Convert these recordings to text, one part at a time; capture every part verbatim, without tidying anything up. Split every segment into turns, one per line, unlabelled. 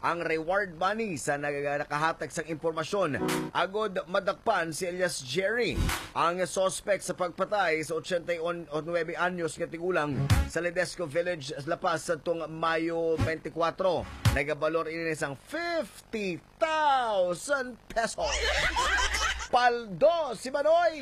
ang reward money sa nakahatag sang impormasyon. Agod madakpan si Elias Jerry, ang suspect sa pagpatay sa eighty-nine anyos nga tigulang sa Ledesco Village, La Paz sa tong Mayo twenty-four. Nagabalor ini isang fifty thousand pesos. Paldo si Manoy!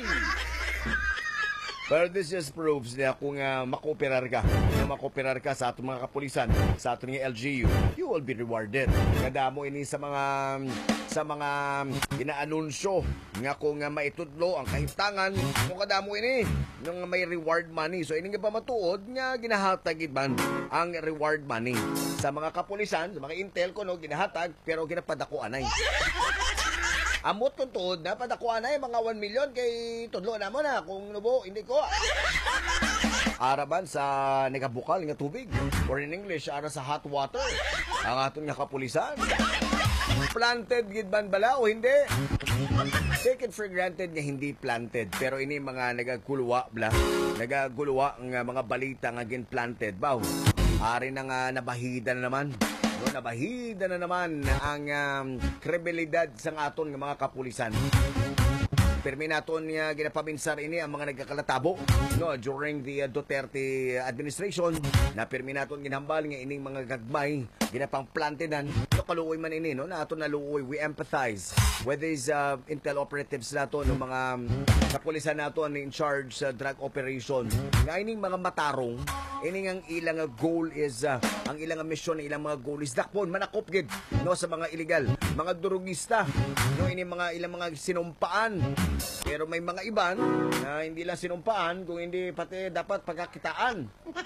Pero this just proves na kung uh, makoperar ka, kung makoperar ka sa atong mga kapulisan, sa atong L G U, you will be rewarded. Kada mo ini sa mga sa mga inaanunsyo nga kung uh, maitudlo ang kahimtangan, kung kada mo ini nung may reward money. So ini nga pa matuod nga ginahatag man ang reward money sa mga kapulisan, sa mga intel ko no ginahatag pero ginapadako anay. Amot kong tuod na, padakuha na yung mga one million kay tudlo na mo na kung nubo, hindi ko. Araban sa negabukal nga tubig. Or in English, ara sa hot water. Ang aton nga kapulisan. Planted gidban bala o hindi? Take it for granted nga hindi planted. Pero ini mga nagaguluwa bla. Nagaguluwa nga mga balita nga gin planted. Baw, ari na nga nabahida na naman. No, nabahida na naman ang um, kredibilidad sa aton ng mga kapulisan. Permi naton nga uh, ginapabinsar ini ang mga nagkakalatabo no during the uh, Duterte administration na permi naton ginhambal nga ining mga gagmay ginapang plantinan no kaluoy man ini no naton naluoy. We empathize with these uh, intel operatives naton no mga um, kapulisan naton in charge sa uh, drug operation nga ining mga matarong ining ang ilang uh, goal is uh, ang ilang uh, mission ilang mga goal is dakpon manakop gid no sa mga illegal mga durugista no ini mga ilang mga sinumpaan. Pero may mga iban na hindi lang sinumpaan, kung hindi pati dapat pagkakitaan.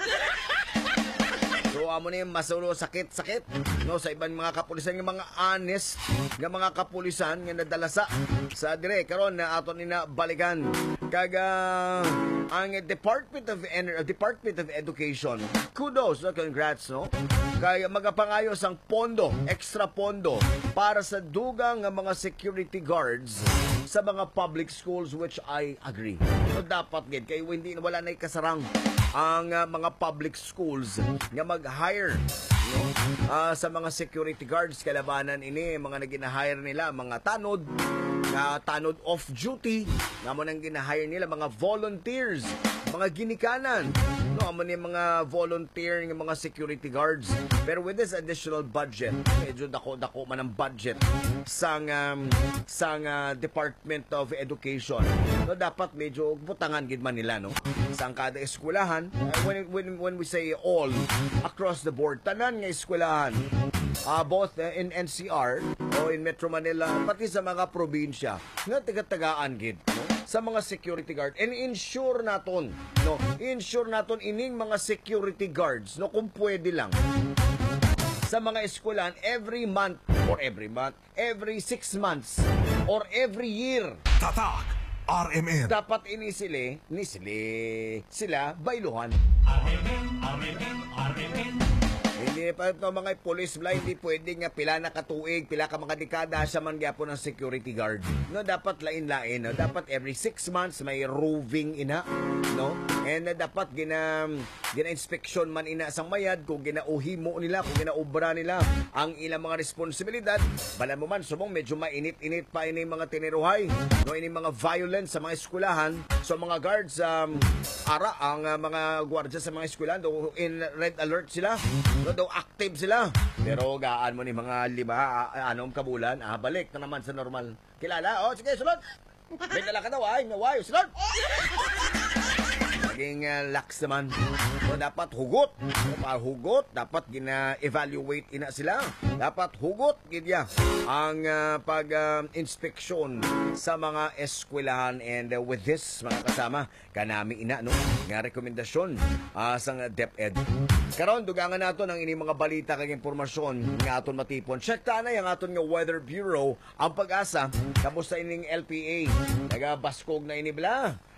So, amo na yung masulo sakit-sakit no, sa ibang mga kapulisan, yung mga honest nga mga kapulisan nga nadalasa sa dire. Karon na aton nina balikan. Kaga ang Department of Ener- Department of Education. Kudos, no? Congrats, no? Kaya magapangayos ang pondo, extra pondo para sa dugang nga mga security guards sa mga public schools, which I agree. So, dapat gid kay hindi wala na kasarang ang uh, mga public schools nga mag-hire no? uh, sa mga security guards. Kalabanan ini mga nagina-hire nila mga tanod na uh, tanod off duty nga mo nang gina-hire nila mga volunteers, mga ginikanan no amo ni mga volunteer ng mga security guards. Pero with this additional budget, medyo dako-dako man ang budget sang um, sang uh, Department of Education. No dapat medyo butangan gid man nila no sang kada eskwelahan. Uh, when when when we say all across the board, tanan nga eskwelahan uh, both uh, in N C R o in Metro Manila pati sa mga probinsya nga taga-tagaan gid no? Sa mga security guard and ensure naton no ensure naton ining mga security guards no kung pwede lang sa mga eskwelahan every month or every month every six months or every year.
Tatak R M N
dapat ini sila ni sila sila bailuhan.
R M N R M N R M N
Hindi pa ito mga police bla, hindi pwede nga pila na katuig, pila ka mga dekada sa man gyapon ng security guard. No, dapat lain-lain. No? Dapat every six months may roving ina. No? And uh, dapat gina, gina-inspection man ina sa mayad kung ginauhimo nila, kung ginaubra nila ang ilang mga responsibilidad. Bala mo man, sumong medyo mainit-init pa ini mga tiniruhay. No, ini mga violence sa mga eskwelahan. So mga guards, um, ara ang uh, mga gwardiya sa mga eskwelahan, do in red alert sila. No, daw active sila. Pero gaan mo ni mga lima, uh, anong kabulan, ah, balik na naman sa normal. Kilala? O, sige, sulod. May dala ka daw, ay, naway, sulod. Naging uh, lax naman. So, dapat hugot. Para hugot, dapat gina-evaluate ina sila. Dapat hugot, gidya, ang uh, pag-inspeksyon uh, sa mga eskwelahan. And uh, with this, mga kasama, kanami ina, no? Nga rekomendasyon uh, sa DepEd. Karon dugangan naton ang ini mga balita kag impormasyon nga aton matipon. Check ta na ang aton nga Weather Bureau, ang Pag-asa. Kamusta ining L P A? Naga baskog na ini bla.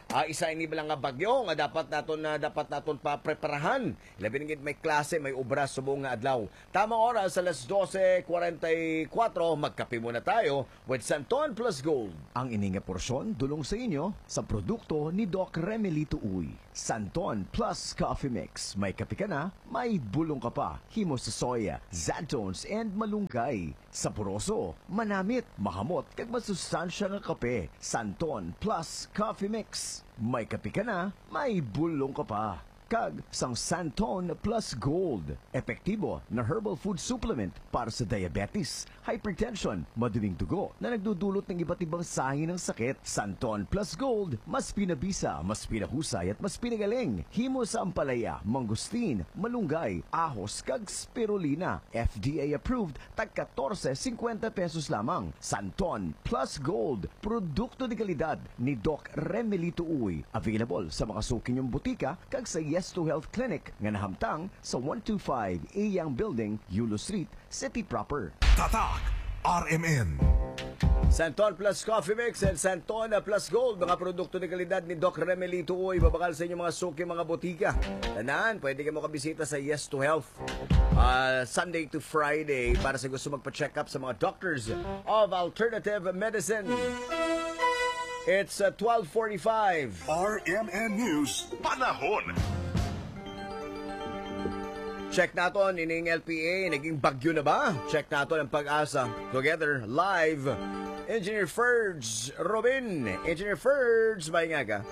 Ah, isa ini lang nga bagyo nga dapat naton na dapat naton pa preparahan. Labi ngit may klase, may obra subong nga adlaw. Tamang oras alas dose forty-four, magkape muna tayo with Santon Plus Gold.
Ang ininga porsyon dulong sa inyo sa produkto ni Doc Remelito Uy. Santon Plus Coffee Mix. May kape ka na, may bulong ka pa. Himo sa soya, xanthones, and malunggay. Saporoso, manamit, mahamot, kag masustansya nga kape. Santon Plus Coffee Mix. May kape ka na, may bulong ka pa. Kag sang Santon Plus Gold. Epektibo na herbal food supplement para sa diabetes, hypertension, maduming dugo na nagdudulot ng iba't ibang sahi ng sakit. Santon Plus Gold, mas pinabisa, mas pinahusay at mas pinagaling. Himo sa ampalaya, mangustin, malunggay, ahos, kag spirulina. F D A approved, tag fourteen fifty pesos lamang. Santon Plus Gold, produkto de kalidad ni Doc Remelito Uy. Available sa mga suking yung butika kag sa Yes to Health Clinic nga nahamtang sa one twenty-five Eyang Building, Yulo Street, City Proper.
Tatak R M N.
Santon Plus Coffee Mix and Santon Plus Gold, mga produkto de kalidad ni Doc Remelito Uy. Babakal sa inyo mga suki, mga botika. Tanan, pwede ka mo kabisita sa Yes to Health. Uh, Sunday to Friday para sa gusto magpa-check up sa mga doctors of alternative medicine. It's uh, twelve forty-five.
R M N News. Panahon.
Check naton ining L P A, naging bagyo na ba? Check naton ang pag-asa. Together, live. Engineer Ferds Robin. Engineer Ferds, may nga ka?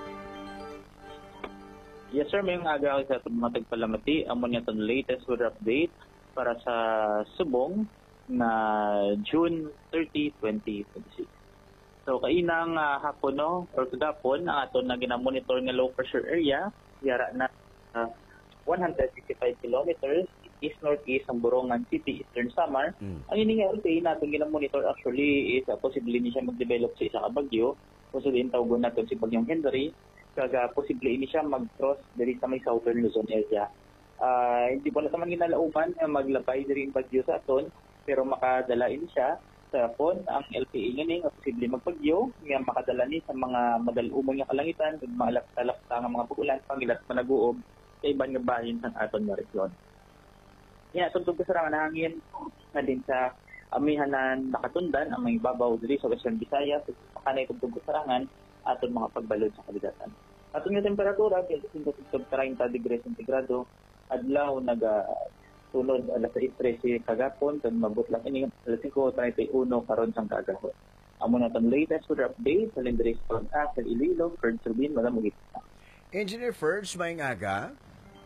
Yes sir, may aga ako sa mga tagpalamati. Amon niya itong latest weather update para sa Subong na June thirtieth, twenty twenty-six. So kainang uh, hapon no, or kagapon, ang aton na ginamonitor nga low pressure area, yara na uh, one hundred fifty-five kilometers east-northeast ang Borongan City, Eastern Samar. Mm. Ang ining L P A natin ginamonitor actually is uh, possibly ni siya mag-develop sa isa ka bagyo. Possibly in tawagon natin si Bagyong Henry. Kaga possibly ini siya mag-cross diri sa may southern Luzon area. Uh, hindi po na naman ginalauman na maglabay diri ang bagyo sa aton, pero makadala ini siya sa pon ang L P A ngani nga posible magpagyo nga makadala ni sa mga madalumong nga kalangitan ug maalap-alap nga mga pugulan pangilat panaguob sa iban nga bahin sa aton nga region. Ya, tungtong kasarangan na hangin na din sa amihanan nakatundan ang mga ibabaw diri sa Western Visayas ug kanay tungtong kasarangan aton mga pagbalod sa kabidatan. Aton nga temperatura thirty degrees centigrado adlaw naga sunod alas sais trese kagapon kag mabot lang ini alas singko treinta y uno karon sang kagahon. Amo na tong latest weather update sa Lindres Pag-asa Iloilo, Ferds Rubin, wala mo kita.
Engineer Ferds, may aga?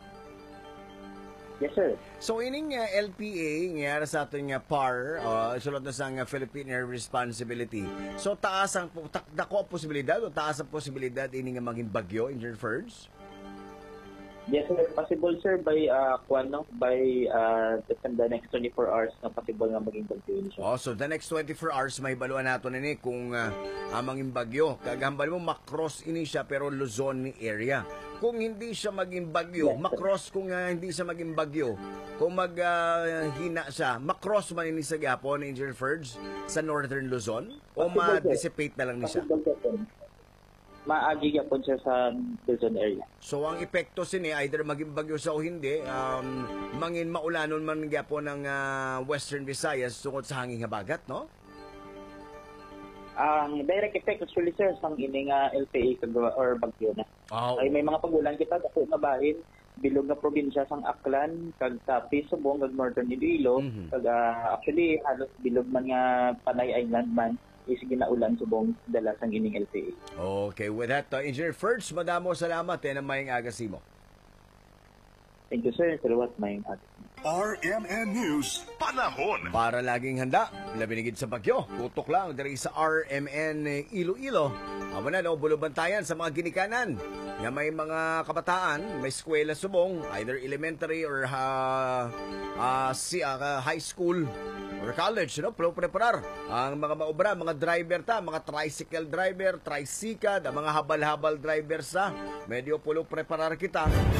Yes sir.
So ining uh, L P A nga sa aton nga P A R, uh, sulod na sa uh, Philippine Air Responsibility. So taas ang tak, dako ang posibilidad o taas ang posibilidad ini nga maging bagyo, Engineer Ferds?
Yes sir, possible sir by uh, kuano by uh, the next twenty-four hours na possible nga maging bagyo ini siya.
Oh, so the next twenty-four hours may baluan nato nini kung uh, ang maging bagyo. Kagambal mo makross ini siya pero Luzon ni area. Kung hindi siya maging bagyo, yes, makross kung uh, hindi siya maging bagyo. Kung maghina uh, siya, makross man ini sa gapon Engineer Ferds sa Northern Luzon o ma-dissipate na lang ni siya.
Maagi gyapon siya sa Luzon area.
So ang epekto sini either maging bagyo sa o hindi, um, mangin maulanon man gyapon ng uh, Western Visayas tungod sa hanging habagat, no?
Ang direct effect actually sir sang ini nga L P A kagawa or bagyo na.
Oh.
Ay may mga pagulan kita ako nga bahin bilog na probinsya sang Aklan kag Tapi, Subong kag Northern Iloilo. Mm-hmm. Kag uh, actually halos bilog man nga Panay Island man is ginaulan Subong dala sang ining L P A.
Okay, with that uh, Engineer Ferds, madamo salamat eh na mayong agasimo.
Thank you sir, salamat mayong agasimo.
R M N News. Panahon.
Para laging handa, labinigid sa bagyo, tutok lang dari sa R M N Iloilo. Amo na, no, bulubantayan sa mga ginikanan. Nga may mga kabataan, may eskwela Subong, either elementary or uh, uh, si, uh, high school or college, no? Pero preparar ang mga maobra, mga driver ta, mga tricycle driver, tricycad, ang mga habal-habal driver sa medyo pulo preparar kita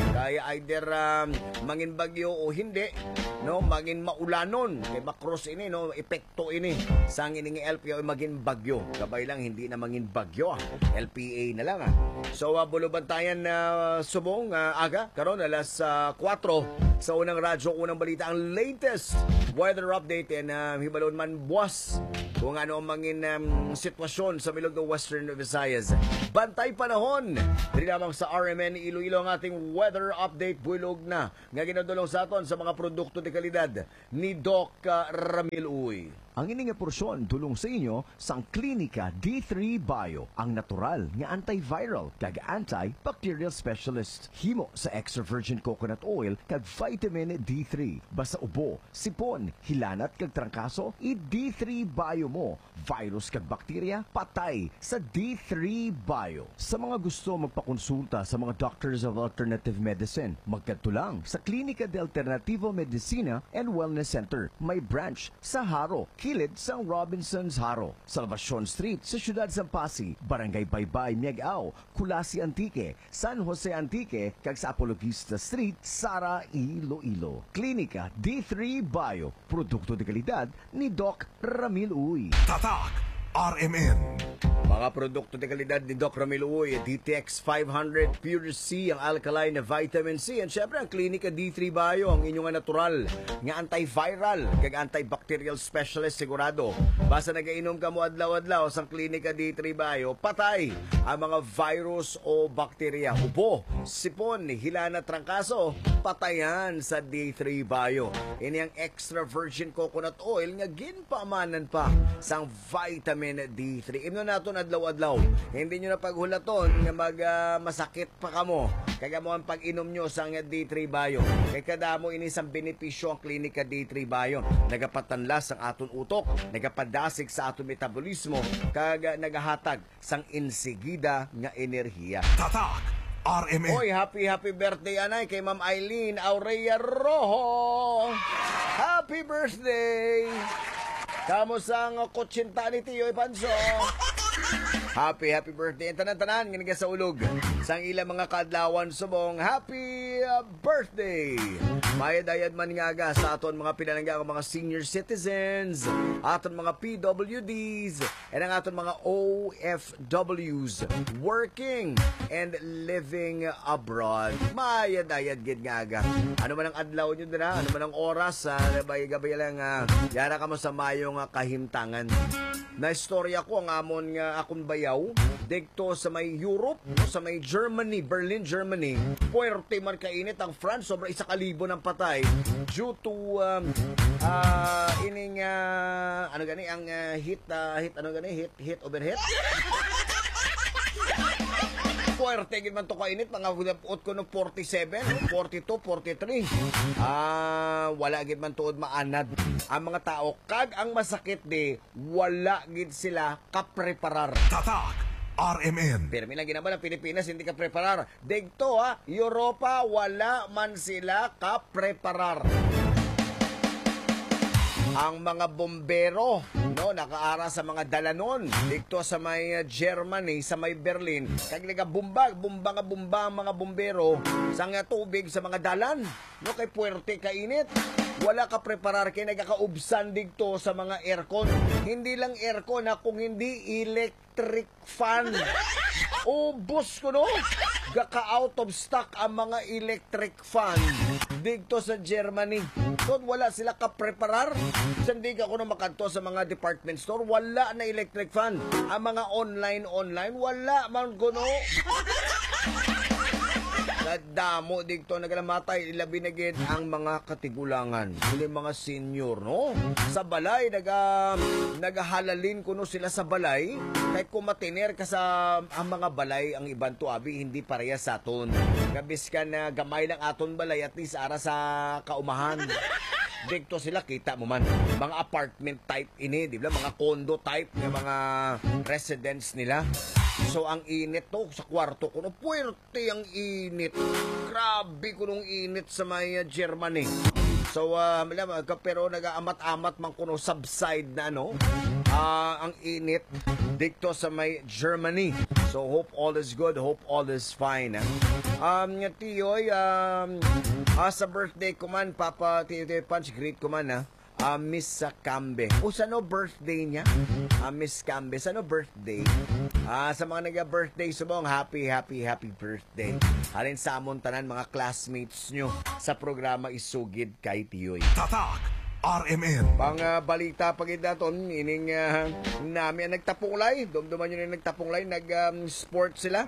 Kaya either um, mangin bagyo o hindi, no, mangin maulanon, kay makros ini, no, epekto ini. Sang ining L P O magin bagyo. Gabay lang hindi na mangin bagyo. Ah. L P A na lang. Ah. So uh, bulubantayan na uh, subong uh, aga karon alas uh, kwatro sa unang radyo, unang balita ang latest weather update and uh, hibalon man buwas kung ano ang mangin um, sitwasyon sa Milog ng Western Visayas. Bantay panahon. Dili lamang sa R M N Iloilo ang ating weather update. Builog na nga ginadulong sa aton sa mga produkto de kalidad ni Doc uh, Ramil Uy.
Ang ini nga porsyon dulong sa inyo sang Klinika D three Bio, ang natural nga antiviral kag antibacterial specialist. Himo sa extra virgin coconut oil kag vitamin D three. Basta ubo, sipon, hilanat kag trangkaso, i D three Bio mo. Virus kag bakterya, patay sa D three Bio. Sa mga gusto magpakonsulta sa mga doctors of alternative medicine, magkadto lang sa Klinika de Alternativo Medicina and Wellness Center. May branch sa Haro, kilid sa Robinson's Haro, Salvacion Street sa Siyudad Sampasi, Barangay Baybay, Miagao, Kulasi Antique, San Jose Antique, kag sa Apologista Street, Sara, Iloilo. Klinika D three Bio, produkto de kalidad ni Doc Ramil Uy.
Tatak R M N.
Mga produkto de kalidad ni Doc Ramil Uy, D T X five hundred Pure C, ang alkaline na vitamin C, and syempre ang Klinika D three Bio, ang inyong natural nga antiviral kag antibacterial specialist sigurado. Basta nagainom ka mo adlaw-adlaw sa Klinika D three Bio, patay ang mga virus o bakterya. Ubo, sipon, hilana, trangkaso, patayan sa D three Bio. Ini ang extra virgin coconut oil nga ginpamanan pa sang vitamin D three. Imno naton adlaw-adlaw. Hindi nyo na paghulaton nga mag uh, masakit pa kamo. Kaya mo ang pag-inom nyo sang D three Bio. Kaya kada mo inisang benepisyo ang Klinika D three Bio. Nagapatanlas ang aton utok, nagapadasig sa aton metabolismo, kag nagahatag sang insigida nga enerhiya.
Tatak R M N.
Oy, happy happy birthday anay kay Ma'am Eileen Aurea Rojo. Happy birthday! Kamusta ang kutsinta ni Tiyo Panso? Happy, happy birthday. Tanan-tanan, nga sa ulog. Sang ilang mga kadlawan subong, happy uh, birthday! Mayad-ayad man nga aga sa aton mga pinalangga mga senior citizens, aton mga P W Ds, and ang aton mga O F Ws working and living abroad. Mayad-ayad gid nga aga. Ano man ang adlaw nyo dira, ano man ang oras, uh, gabay-gabay lang, uh, yara ka mo sa mayong uh, kahimtangan. Na istorya ko ang amon nga akong bayaw dito sa may Europe, sa may Germany, Berlin, Germany. Puwerte man kainit ang France, sobra isa kalibo ng patay due to um, uh, ining uh, ano gani ang uh, hit uh, hit ano gani hit hit overheat. Puwerte gid man to kainit, mga ut ko no forty-seven, forty-two, forty-three. Ah, wala gid man tuod maanad ang mga tao kag ang masakit di wala gid sila kapreparar.
Tatak R M N.
Pirmi lang ginaman ang Pilipinas, hindi ka preparar. Degto ha, Europa, wala man sila ka-preparar. Ang mga bombero, no, nakaara sa mga dalanon dito sa may Germany, sa may Berlin. Kag nagabumbag, bumba nga bumba ang mga bombero sa nga tubig sa mga dalan. No, kay puwerte kainit. Wala ka preparar kay nagakaubsan dito sa mga aircon. Hindi lang aircon ha, kung hindi electric fan. Ubos ko no. Gaka out of stock ang mga electric fan dito sa Germany. So, wala sila ka-preparar. Sandi ka ko na makanto sa mga department store, wala na electric fan. Ang mga online-online, wala man ko no. Nadamo dito nagalamatay ilabi na gid ang mga katigulangan, hindi mga senior no. Sa balay naga nagahalalin kuno sila sa balay kay kumatiner ka sa ang mga balay ang iban tuabi hindi pareha sa aton. Gabis ka na gamay lang aton balay at least ara sa kaumahan. Dito sila kita mo man mga apartment type ini, di ba? Mga condo type ng mga residence nila. So ang init to sa kwarto ko, no, puwerte ang init. Grabe ko nung init sa may uh, Germany. So uh, pero nag-aamat-amat man kuno subside na ano, uh, ang init dito sa may Germany. So hope all is good, hope all is fine. ah. Um, nga tiyoy, um, ah, sa birthday ko man, Papa Tiyo Tiyo Punch, greet ko man ha. Ah, Miss Cambe. O sano birthday niya? Ah, Miss Cambe, sano birthday? Ah, sa mga nag-birthday subong, happy, happy, happy birthday. Halin sa amon tanan mga classmates nyo sa programa Isugid kay Tiyoy.
Tatak R M N.
Pang uh, balita pag daton ining uh, namin ang nagtapunglay, dumduman yun yung nagtapunglay, nag-sport sila.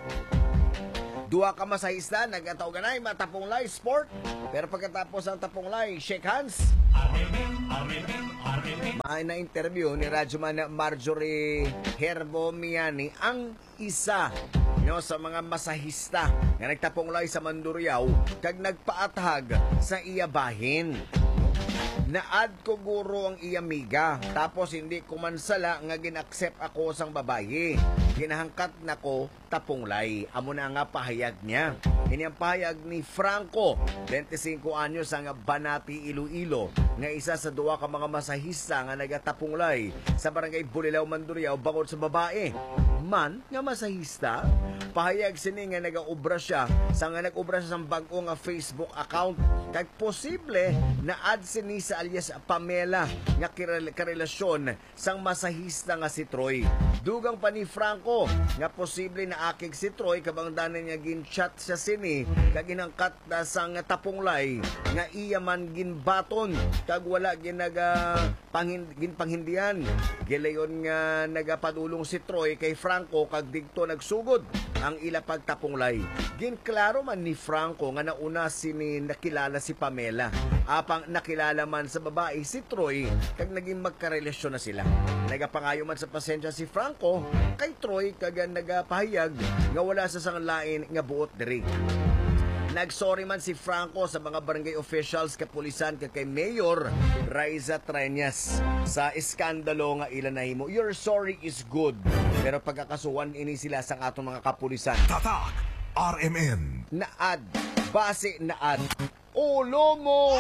Dua ka masahista, nagatawaganay, matapunglay, sport. Pero pagkatapos ang tapunglay, shake hands.
R M N, R M N, R M N.
May na-interview ni Radyoman Marjorie Herbomiani, ang isa no, sa mga masahista na nagtapunglay sa Mandurriao kag nagpaatag sa iya bahin. Naad ko guro ang iyamiga, tapos hindi ko mansala nga ginaccept ako sang babayi. Ginahangkat na ko tapunglay. Amo na nga pahayag niya. Ini ang pahayag ni Franco, twenty-five anyos ang Banati, Iloilo, nga isa sa duwa ka mga masahista nga nagatapunglay sa barangay Bulilao, Mandurriao bangod sa babae. Man nga masahista, pahayag sini nga nagaubra siya sa nga nag-ubra siya sa bag-o nga Facebook account. Kag posible na add sini sa alias Pamela nga karelasyon sang masahista nga si Troy. Dugang pa ni Franco nga posible na akig si Troy kabangdanan niya gin-chat siya sini kag ginangkat na sang tapunglay nga iya man ginbaton kag wala ginaga panghin, ginpanghindian. Gilayon nga nagapadulong si Troy kay Franco kag digto nagsugod ang ila pagtapunglay. Ginklaro man ni Franco nga nauna sini nakilala si Pamela. Apang nakilala man sa babae si Troy kag naging magkarelasyon na sila. Nagapangayo man sa pasensya si Franco kay Troy kag nagapahayag nga wala sa sang lain nga buot diri. Nagsorry man si Franco sa mga barangay officials, kapulisan kag kay Mayor Raiza Treñas sa iskandalo nga ila nahimo. Your sorry is good. Pero pagkakasuhan ini sila sa atong mga kapulisan.
Tatak R M N.
Naad, base naad. Ulo mo!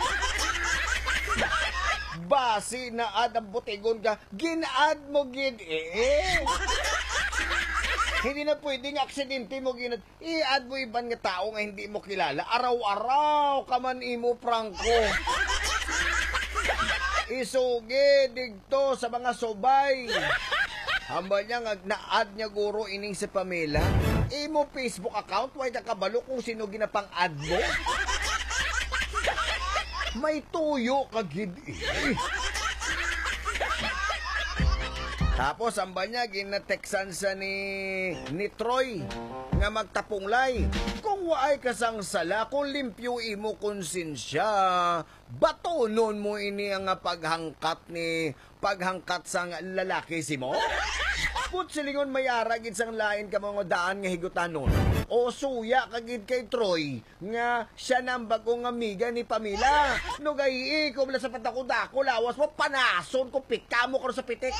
Base naad ang butigon ka. Ginaad mo gid eh. Hindi na pwedeng aksidente mo ginad. I-add mo iban nga tao nga hindi mo kilala. Araw-araw ka man imo, Franco. Isugi digto sa mga subay. Hamba niya nga na-add niya guro ining si Pamela. Imo Facebook account, why na kabalo kung sino ginapang-add mo? May tuyo kagid eh. Tapos ang banya ginateksan sa ni ni Troy nga magtapunglay. Kung waay kasang sala, kung limpyo imo konsensya, batonon mo ini ang paghangkat ni paghangkat sang lalaki si mo. Put silingon mayara gid sang lain ka mga daan nga higutanon. O suya kagid kay Troy nga siya nang bagong amiga ni Pamela. No gayi ko bala sa patakudako lawas mo panason ko pika mo ko sa pitik.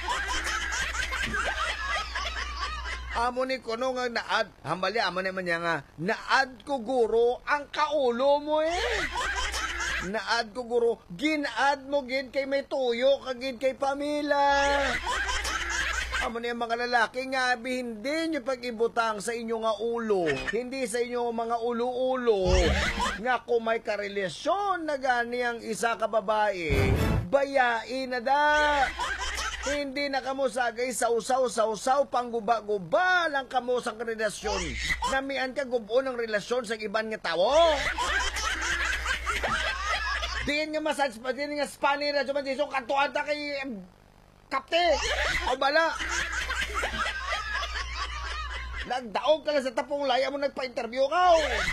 Amo ni kuno nga naad, hambali amo naman niya nga naad ko guro ang kaulo mo eh. Naad ko guro, ginaad mo gid kay may tuyo kagid kay Pamela. Amo niya mga lalaki nga hindi nyo pag-ibutang sa inyo nga ulo, hindi sa inyo mga ulo-ulo nga kung may karelasyon na gani ang isa ka babae, bayain na da. Hindi na kamo sagay sausaw sausaw pangguba-guba lang kamo sa relasyon. Namian ka gubo ng relasyon sa iban nga tawo. Diyan nga massage pa din nga Spanish na juman diso katuan ta kay kapte. O bala. Nagdaog ka na sa tapong laya mo nagpa-interview ka.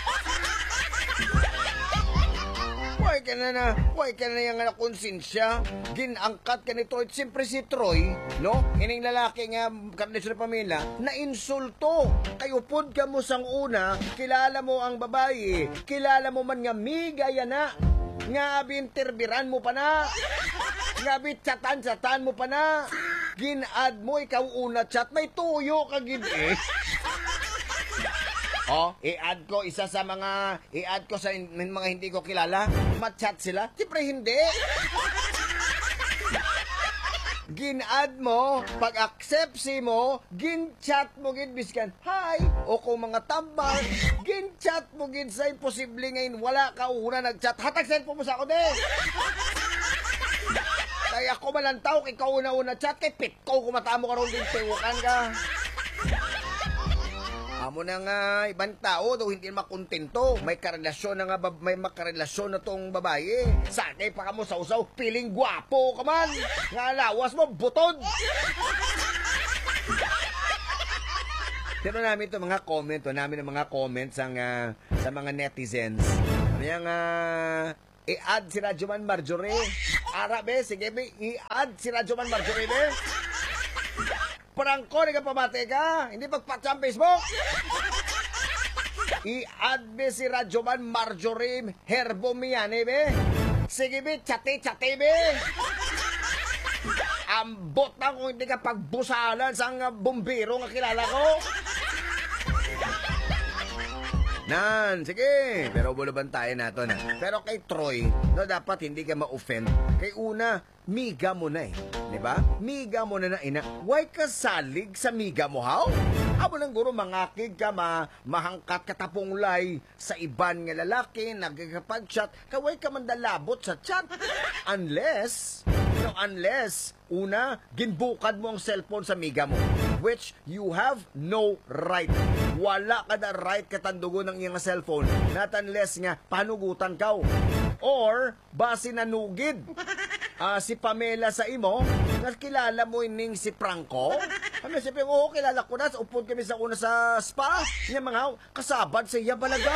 Why ka na na, why ka na yung konsensya? Ginangkat ka ni Troy. Siyempre si Troy, no? Ining lalaki nga, karelasyon na Pamela, na insulto. Kayo pod ka mo sang una, kilala mo ang babae, kilala mo man nga migaya na. Nga binterbiran mo pa na. Nga bitsatan-satan mo pa na. Gin-add mo, ikaw una chat, may tuyo ka gid eh. Oh, i-add ko isa sa mga i-add ko sa mga hindi ko kilala. Mat-chat sila? Siyempre hindi. gin-add mo, pag-accept si mo, gin-chat mo gid biskan, hi, o kung mga tambal, gin-chat mo gid sa imposible ngayon, wala ka una nag-chat, hatag cellphone mo sa ako, de. Kaya ako malantaw, ikaw una-una chat, kay pitko, kumatamo ka ron din, tiwakan ka. Amo na nga ibang tao daw hindi makontento. May karelasyon na nga, bab- may makarelasyon na tong babae. Sakay pa ka mo sa usaw, piling gwapo ka man. Nga lawas mo, butod. Pero namin ito mga comment, to, namin ang mga comments ang, uh, sa mga netizens. Ano yung, uh, i-add si Radyoman Marjorie. Ara, be, sige, be, i-add si Radyoman Marjorie, be. Prangko, nagpapamate ka. Hindi pagpatsa ang Facebook. I-add be si Radyoman Marjorie Herbo Miyane, be. Sige, be, chate-chate, be. Ambot na kung hindi ka pagbusalan sa nga bumbiro nga kilala ko. Nan, sige. Pero bulaban tayo nato na. Pero kay Troy, no, dapat hindi ka ma-offend. Kay una, miga mo na eh. Diba? Miga mo na na ina. Why ka salig sa miga mo, how? Abo lang guro, mangakig ka, ma mahangkat ka tapunglay sa iban nga lalaki, nagkakapag-chat, kaway ka mandalabot sa chat. Unless, no, unless, una, ginbukad mo ang cellphone sa miga mo. Which you have no right. Wala ka na right katandugo ng iyang cellphone. Not unless nga, panugutan ka. Or, basi nanugid. Uh, si Pamela sa imo, nakilala mo ining si Franco? Kami sabi, oo, kilala ko na. Upod kami sa una sa spa. Niya mga kasabad sa iya balaga.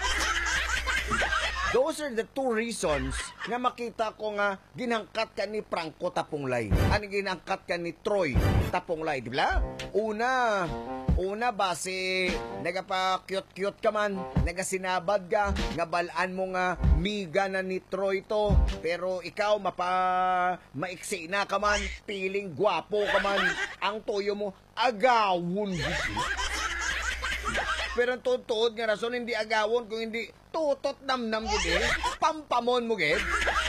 Those are the two reasons nga makita ko nga ginangkat ka ni Franco Tapunglay. Ano ginangkat ka ni Troy Tapunglay, di ba? Una, una base, nagapa-cute-cute ka man, nagasinabad ka, nga balaan mo nga miga na ni Troy to, pero ikaw mapa maiksi na ka man, piling gwapo ka man, ang toyo mo, agawon gito. Pero ang tutuod nga rason, hindi agawon, kung hindi tutot namnam gid eh. Pampamon mo gid.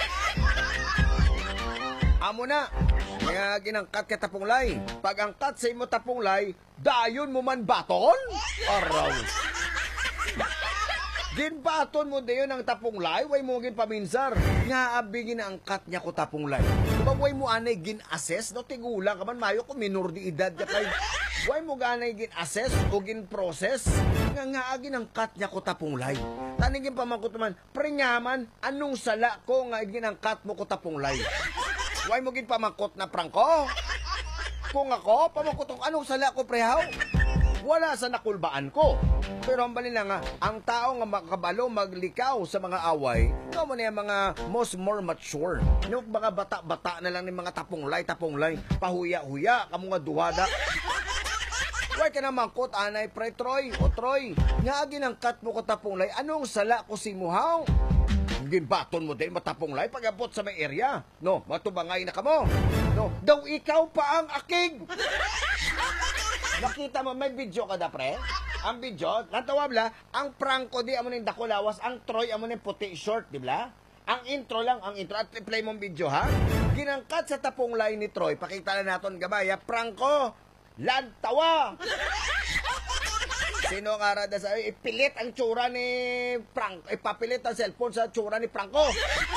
Amo na. Nga ginangkat ka Tapunglay. Pag angkat sa imo Tapunglay, dayon mo man baton? Araw. Ginbaton mo dayon ang Tapunglay, way mo gin paminsar. Nga abi ginangkat niya ko Tapunglay. Diba way mo anay gin-assess, no? Tigulang ka man, mayo ko minor di edad ka kay. Way mo ganay gin-assess o gin-process. Nga nga ginangkat niya ko Tapunglay. Tanigin pa man ko naman, prenyaman, anong sala ko nga ginangkat mo ko Tapunglay? Way mo gin pamangkot na Franco? Kung ako, pamangkot ko, anong sala ko prehaw? Wala sa nakulbaan ko. Pero ang bali na nga, ang tao nga makabalo maglikaw sa mga away, no mo na yung mga most more mature. Yung mga bata-bata na lang ng mga tapunglay-tapunglay, pahuya-huya, kamo nga duwada. Why ka na mangkot, anay, pre Troy, o Troy, nga ginangkat mo ko Tapunglay, anong sala ko si Muhaw? Ginbaton mo din matapunglay pag-abot sa may area. No, matubangay na ka mo. No, daw ikaw pa ang akig. Nakita mo, may video ka da, pre? Ang video, natawa bla, ang Franco di amo ning dako lawas, ang Troy amo ning puti short, di bla? Ang intro lang, ang intro. At play mong video, ha? Ginangkat sa Tapunglay ni Troy, pakita na naton gabaya, Franco, lantawa! Sino ang arada sa ipilit ang tsura ni Franco, ipapilit ang cellphone sa tsura ni Franco.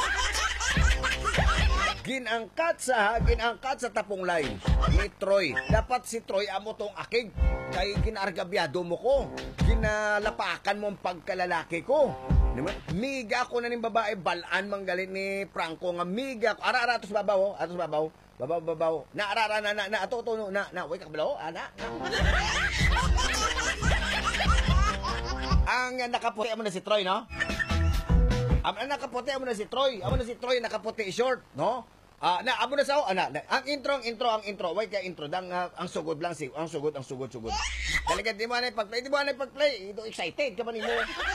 Ginangkat sa ginangkat sa Tapunglay ni Troy. Dapat si Troy amo tong akig. Kay ginargabyado mo ko. Ginalapakan mo ang pagkalalaki ko. Miga ko na ning babae balaan manggalit ni Franco nga miga ko. Ara ara atos babaw, atos babaw. Babaw babaw. Na ara ara na na, na ato to na na way kabalo ana. Ang nakaputi amo na si Troy, no? Ang nakaputi amo na si Troy. Amo na si Troy nakaputi short, no? Ah, na amo na sa ana. Ang intro, ang intro, ang intro. Way ka intro dang uh, ang sugod lang si, ang sugod, ang sugod, sugod. Talaga di mo na pag-play, di mo na pag-play. Ito excited ka man nimo.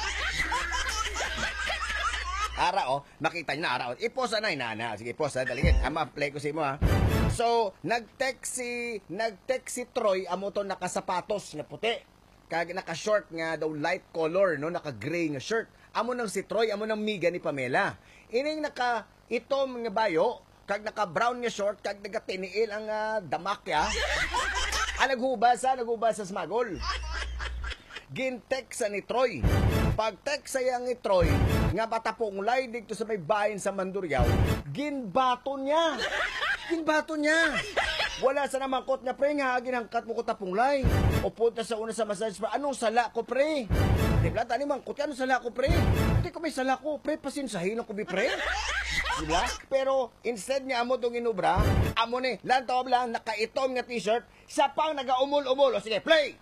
Ara oh, makita niyo na ara. I-pause na inana. Sige, pause na daligid. Ama play ko si mo ha. So, nag-text si nag-text si Troy amo to nakasapatos na puti. Kag naka-short nga daw light color, no, naka-gray nga shirt. Amo nang si Troy, amo nang miga ni Pamela. Ining naka itom nga bayo, kag naka-brown nga short, kag nagatiniil ang uh, damakya. Ah, naghubasa, naghubasa sa smagol. Gintext sa ni Troy. Pag text saya ni Troy, nga batapong lay dito sa may bayan sa Mandurriao, ginbato niya. Ginbato niya. Wala sa namangkot niya, pre, nga ginangkat mo ko tapong lay. O punta sa una sa massage pa, anong sala ko, pre? Diba, tani mangkot ka, anong sala ko, pre? Hindi ko may sala ko, pre, pasinsahin ako, bi, pre. Diba? Pero, instead niya amo itong inubra, amo ni, lantaw lang, nakaitom nga t-shirt, siya pang nag-umul-umul. O sige, play!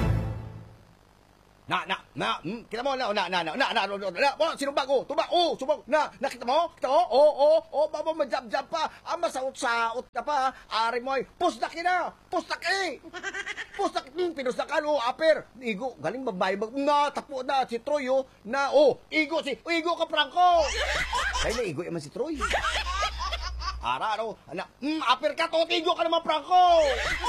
Na, na, na, hmm, kita mo, na, na, na, na, na, na, na, na, na, sinubag, oh, tubag, oh, subag, na, nakita mo, kita mo, oh, oh, oh, babo, majab-jab pa, ah, masaot-saot ka pa, ari mo ay, pusdaki na, pusdaki, pusdaki, hmm, pinustakan, oh, aper, igo, galing babae, mag, na, tapo na, si Troy, oh, na, oh, igo, si, igo ka, Franco, kaya na, igo yaman si Troy, ara, ano, na, hmm, aper ka, to, igo ka naman, Franco,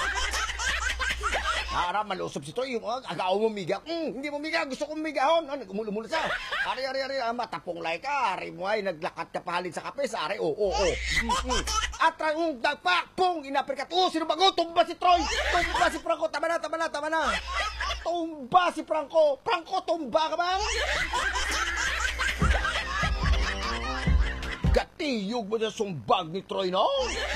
Ara, malusop si Troy. Oh, agaw mo miga. Mm, hindi mo miga. Gusto kong migahon. Ano, umulumula sa. Ari, ari, ari. Ah, matapong lay ka. Ari mo ay naglakat ka pahalin sa kape. Sa ari, oo, oo, oo. Mm, mm. At ang dagpak, pong, inaperkat. Oh, sino bago? Tumba si Troy. Tumba si Franco. Tama na, tama na, tama na. Tumba si Franco. Franco, tumba ka ba? Gatiyog mo na sumbag ni Troy, no?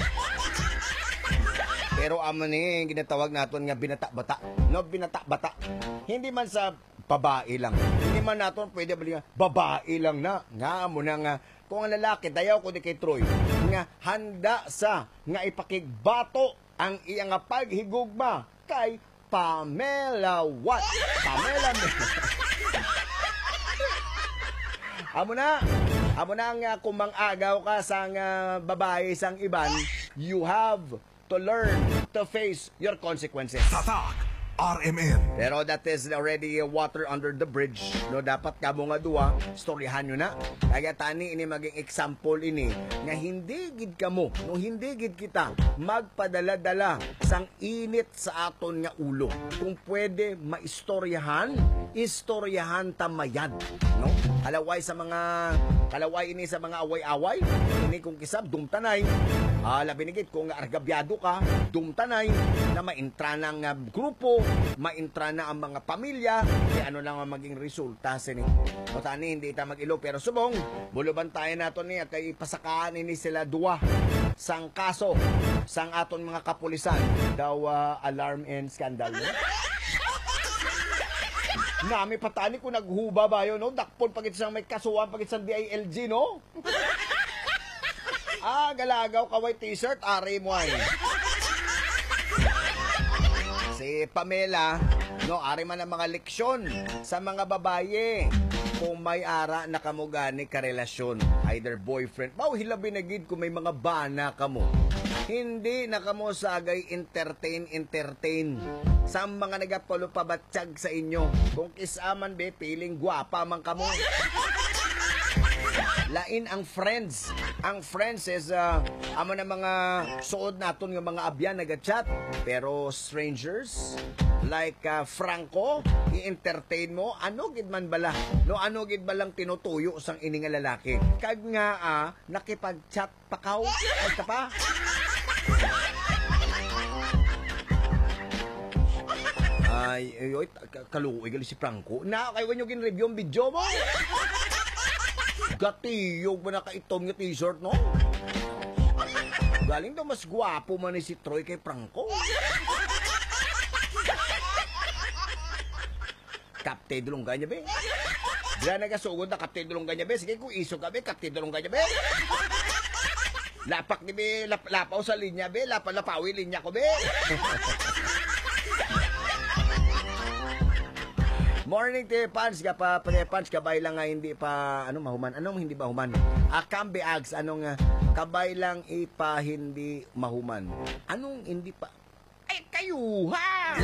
Pero amo ni ginatawag naton nga binata-bata. No, binata-bata. Hindi man sa babae lang. Hindi man naton pwede bali nga babae lang na. Nga mo na nga kung ang lalaki dayaw ko di kay Troy nga handa sa nga ipakigbato ang iyang paghigugma kay Pamela Watt. Pamela Amo na. Amo na nga kung mang-agaw ka sa nga babae sang iban, you have to learn to face your consequences.
Tatak R M N.
Pero that is already water under the bridge. No, dapat kamo nga duwa, storyahan nyo na. Kaya tani ini maging example ini nga hindi gid kamo, no hindi gid kita magpadala-dala sang init sa aton nga ulo. Kung pwede maistoryahan, istoryahan tamayan, no? Kalaway sa mga kalaway ini sa mga away-away, ini kung kisab dumtanay. Ah, labi nigit kung argabyado ka, dumtanay na maintra ng uh, grupo, maintra na ang mga pamilya, di ano lang ang maging resulta sini. O tani hindi ita mag-ilo pero subong, buluban tayo nato niya kay pasakaan ini sila duwa sang kaso sang aton mga kapulisan daw uh, alarm and scandal, no? Nami patani ko naghuba ba yun, no? Dakpon pagit sang may kasuhan pagit sang D I L G, no? Ah, galagaw kaway t-shirt, ari mo ay. Si Pamela, no, ari man ang mga leksyon sa mga babaye. Kung may ara na kamugani karelasyon, either boyfriend, bao hilabi na gid kung may mga bana kamo. Hindi na kamo sagay entertain, entertain. Sa mga nagapalupabatsyag sa inyo, kung kisaman be, piling gwapa man kamo. Lain ang friends. Ang friends is uh, amo na mga suod naton nga mga abyan nagachat. Pero strangers like uh, Franco, i-entertain mo, ano gid man bala? No, ano gid balang tinutuyo sang ini nga lalaki? Kag nga ah, nakipag-chat pa kaw ay ka pa. Ay, ay, kaluoy gali si Franco. Na kay wenyo gin review ang video mo. Gatiyog ba na kaitom nga t-shirt, no? Galing daw mas gwapo man ni si Troy kay Franco. Kapte dulong ganya be. Bila nagasugod na kapte dulong ganya be. Sige kung iso ka be, kapte dulong ganya be. Lapak ni be, lap, lapaw sa linya be, lapalapawi linya ko be. Morning te Pans ka pa te Pans kabay lang nga hindi pa ano mahuman anong hindi ba human ah kambe ags anong uh, kabay lang ipa hindi mahuman anong hindi pa ay kayo ha.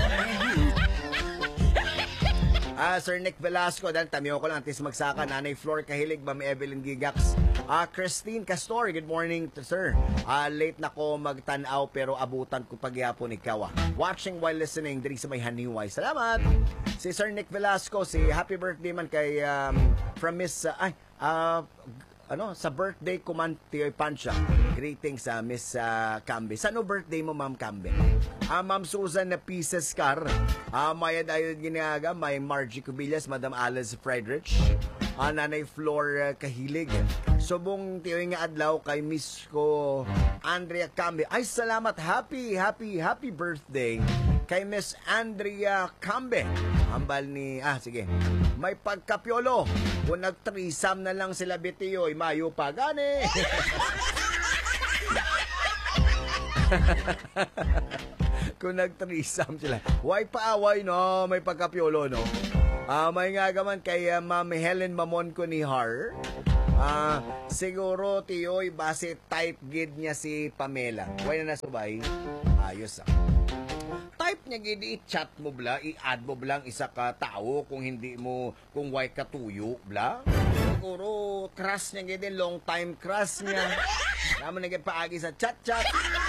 Ah, Sir Nick Velasco, dahil tamiyo ko lang, tis magsaka, Nanay Flor Kahilig, Ma'am Evelyn Gigax, ah, Christine Castor, good morning to sir. Ah, late na ko magtanaw, pero abutan ko pagyapon ikaw. Ah. Watching while listening, diri sa may haniway. Salamat! Si Sir Nick Velasco, si happy birthday man kay, um, from Miss, uh, ay, ah, ano sa birthday ko man Tioy Pancha. Greetings sa Miss uh, Cambe. Sano birthday mo, Ma'am Cambe? Ah, Ma'am Susan na Pieces Car. Ah, Maya Dayo Ginaga, may Margie Cubillas, Madam Alice Friedrich. Ah, Nanay Flor uh, Kahilig. Subong Tioy nga adlaw kay Miss ko Andrea Cambe. Ay, salamat. Happy, happy, happy birthday kay Miss Andrea Cambe. Hambal ni, ah sige, may pagkapiolo. Kung nag-threesome na lang sila bitiyoy, mayo pa gani. Kung nag-threesome sila. Why paaway, no? May pagkapiolo, no? Ah, may nga gaman kay uh, Ma'am Helen Mamon ko ni Har. Ah, siguro tiyoy base type gid niya si Pamela. Why na nasubay? Ayos ah. Type niya gid i-chat mo bla, i-add mo blang isa ka tao kung hindi mo kung why ka tuyo bla. Siguro crush niya gid long time crush niya. Naman nagpaagi sa chat-chat.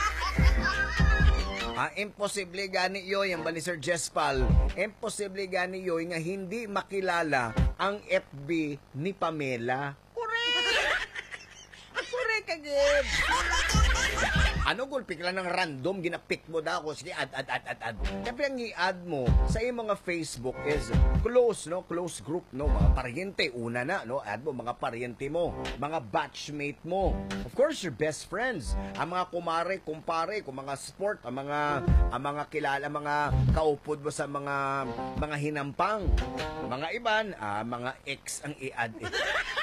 Ah, imposible gani yoy ang bali Sir Jespal. Imposible gani yoy nga hindi makilala ang F B ni Pamela. Correct again. Ano gulpi ka lang ng random ginapik mo da ako sige ad ad ad ad ad. Tapi ang i-add mo sa iyong mga Facebook is close no, close group no, mga paryente una na no, add mo mga paryente mo, mga batchmate mo. Of course your best friends, ang mga kumare, kumpare, kung mga sport, ang mga ang mga kilala, mga kaupod mo sa mga mga hinampang. Mga iban, ah, mga ex ang i-add. Eh.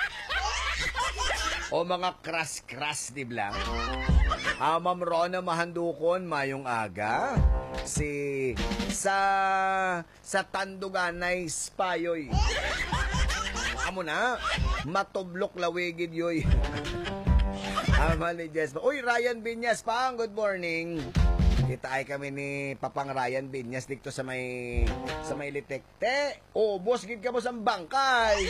O mga kras-kras, di blang? Ah, Ma'am Rona Mahandukon, mayong aga. Si sa sa Tanduganay Spayoy. Amo na, matublok lawigid yoy. Ama ni Jess. Uy, Ryan Binyas pang, good morning. Kita ay kami ni Papang Ryan Binyas dito sa may sa may Litekte. Oh, boss gid ka mo sa bangkay.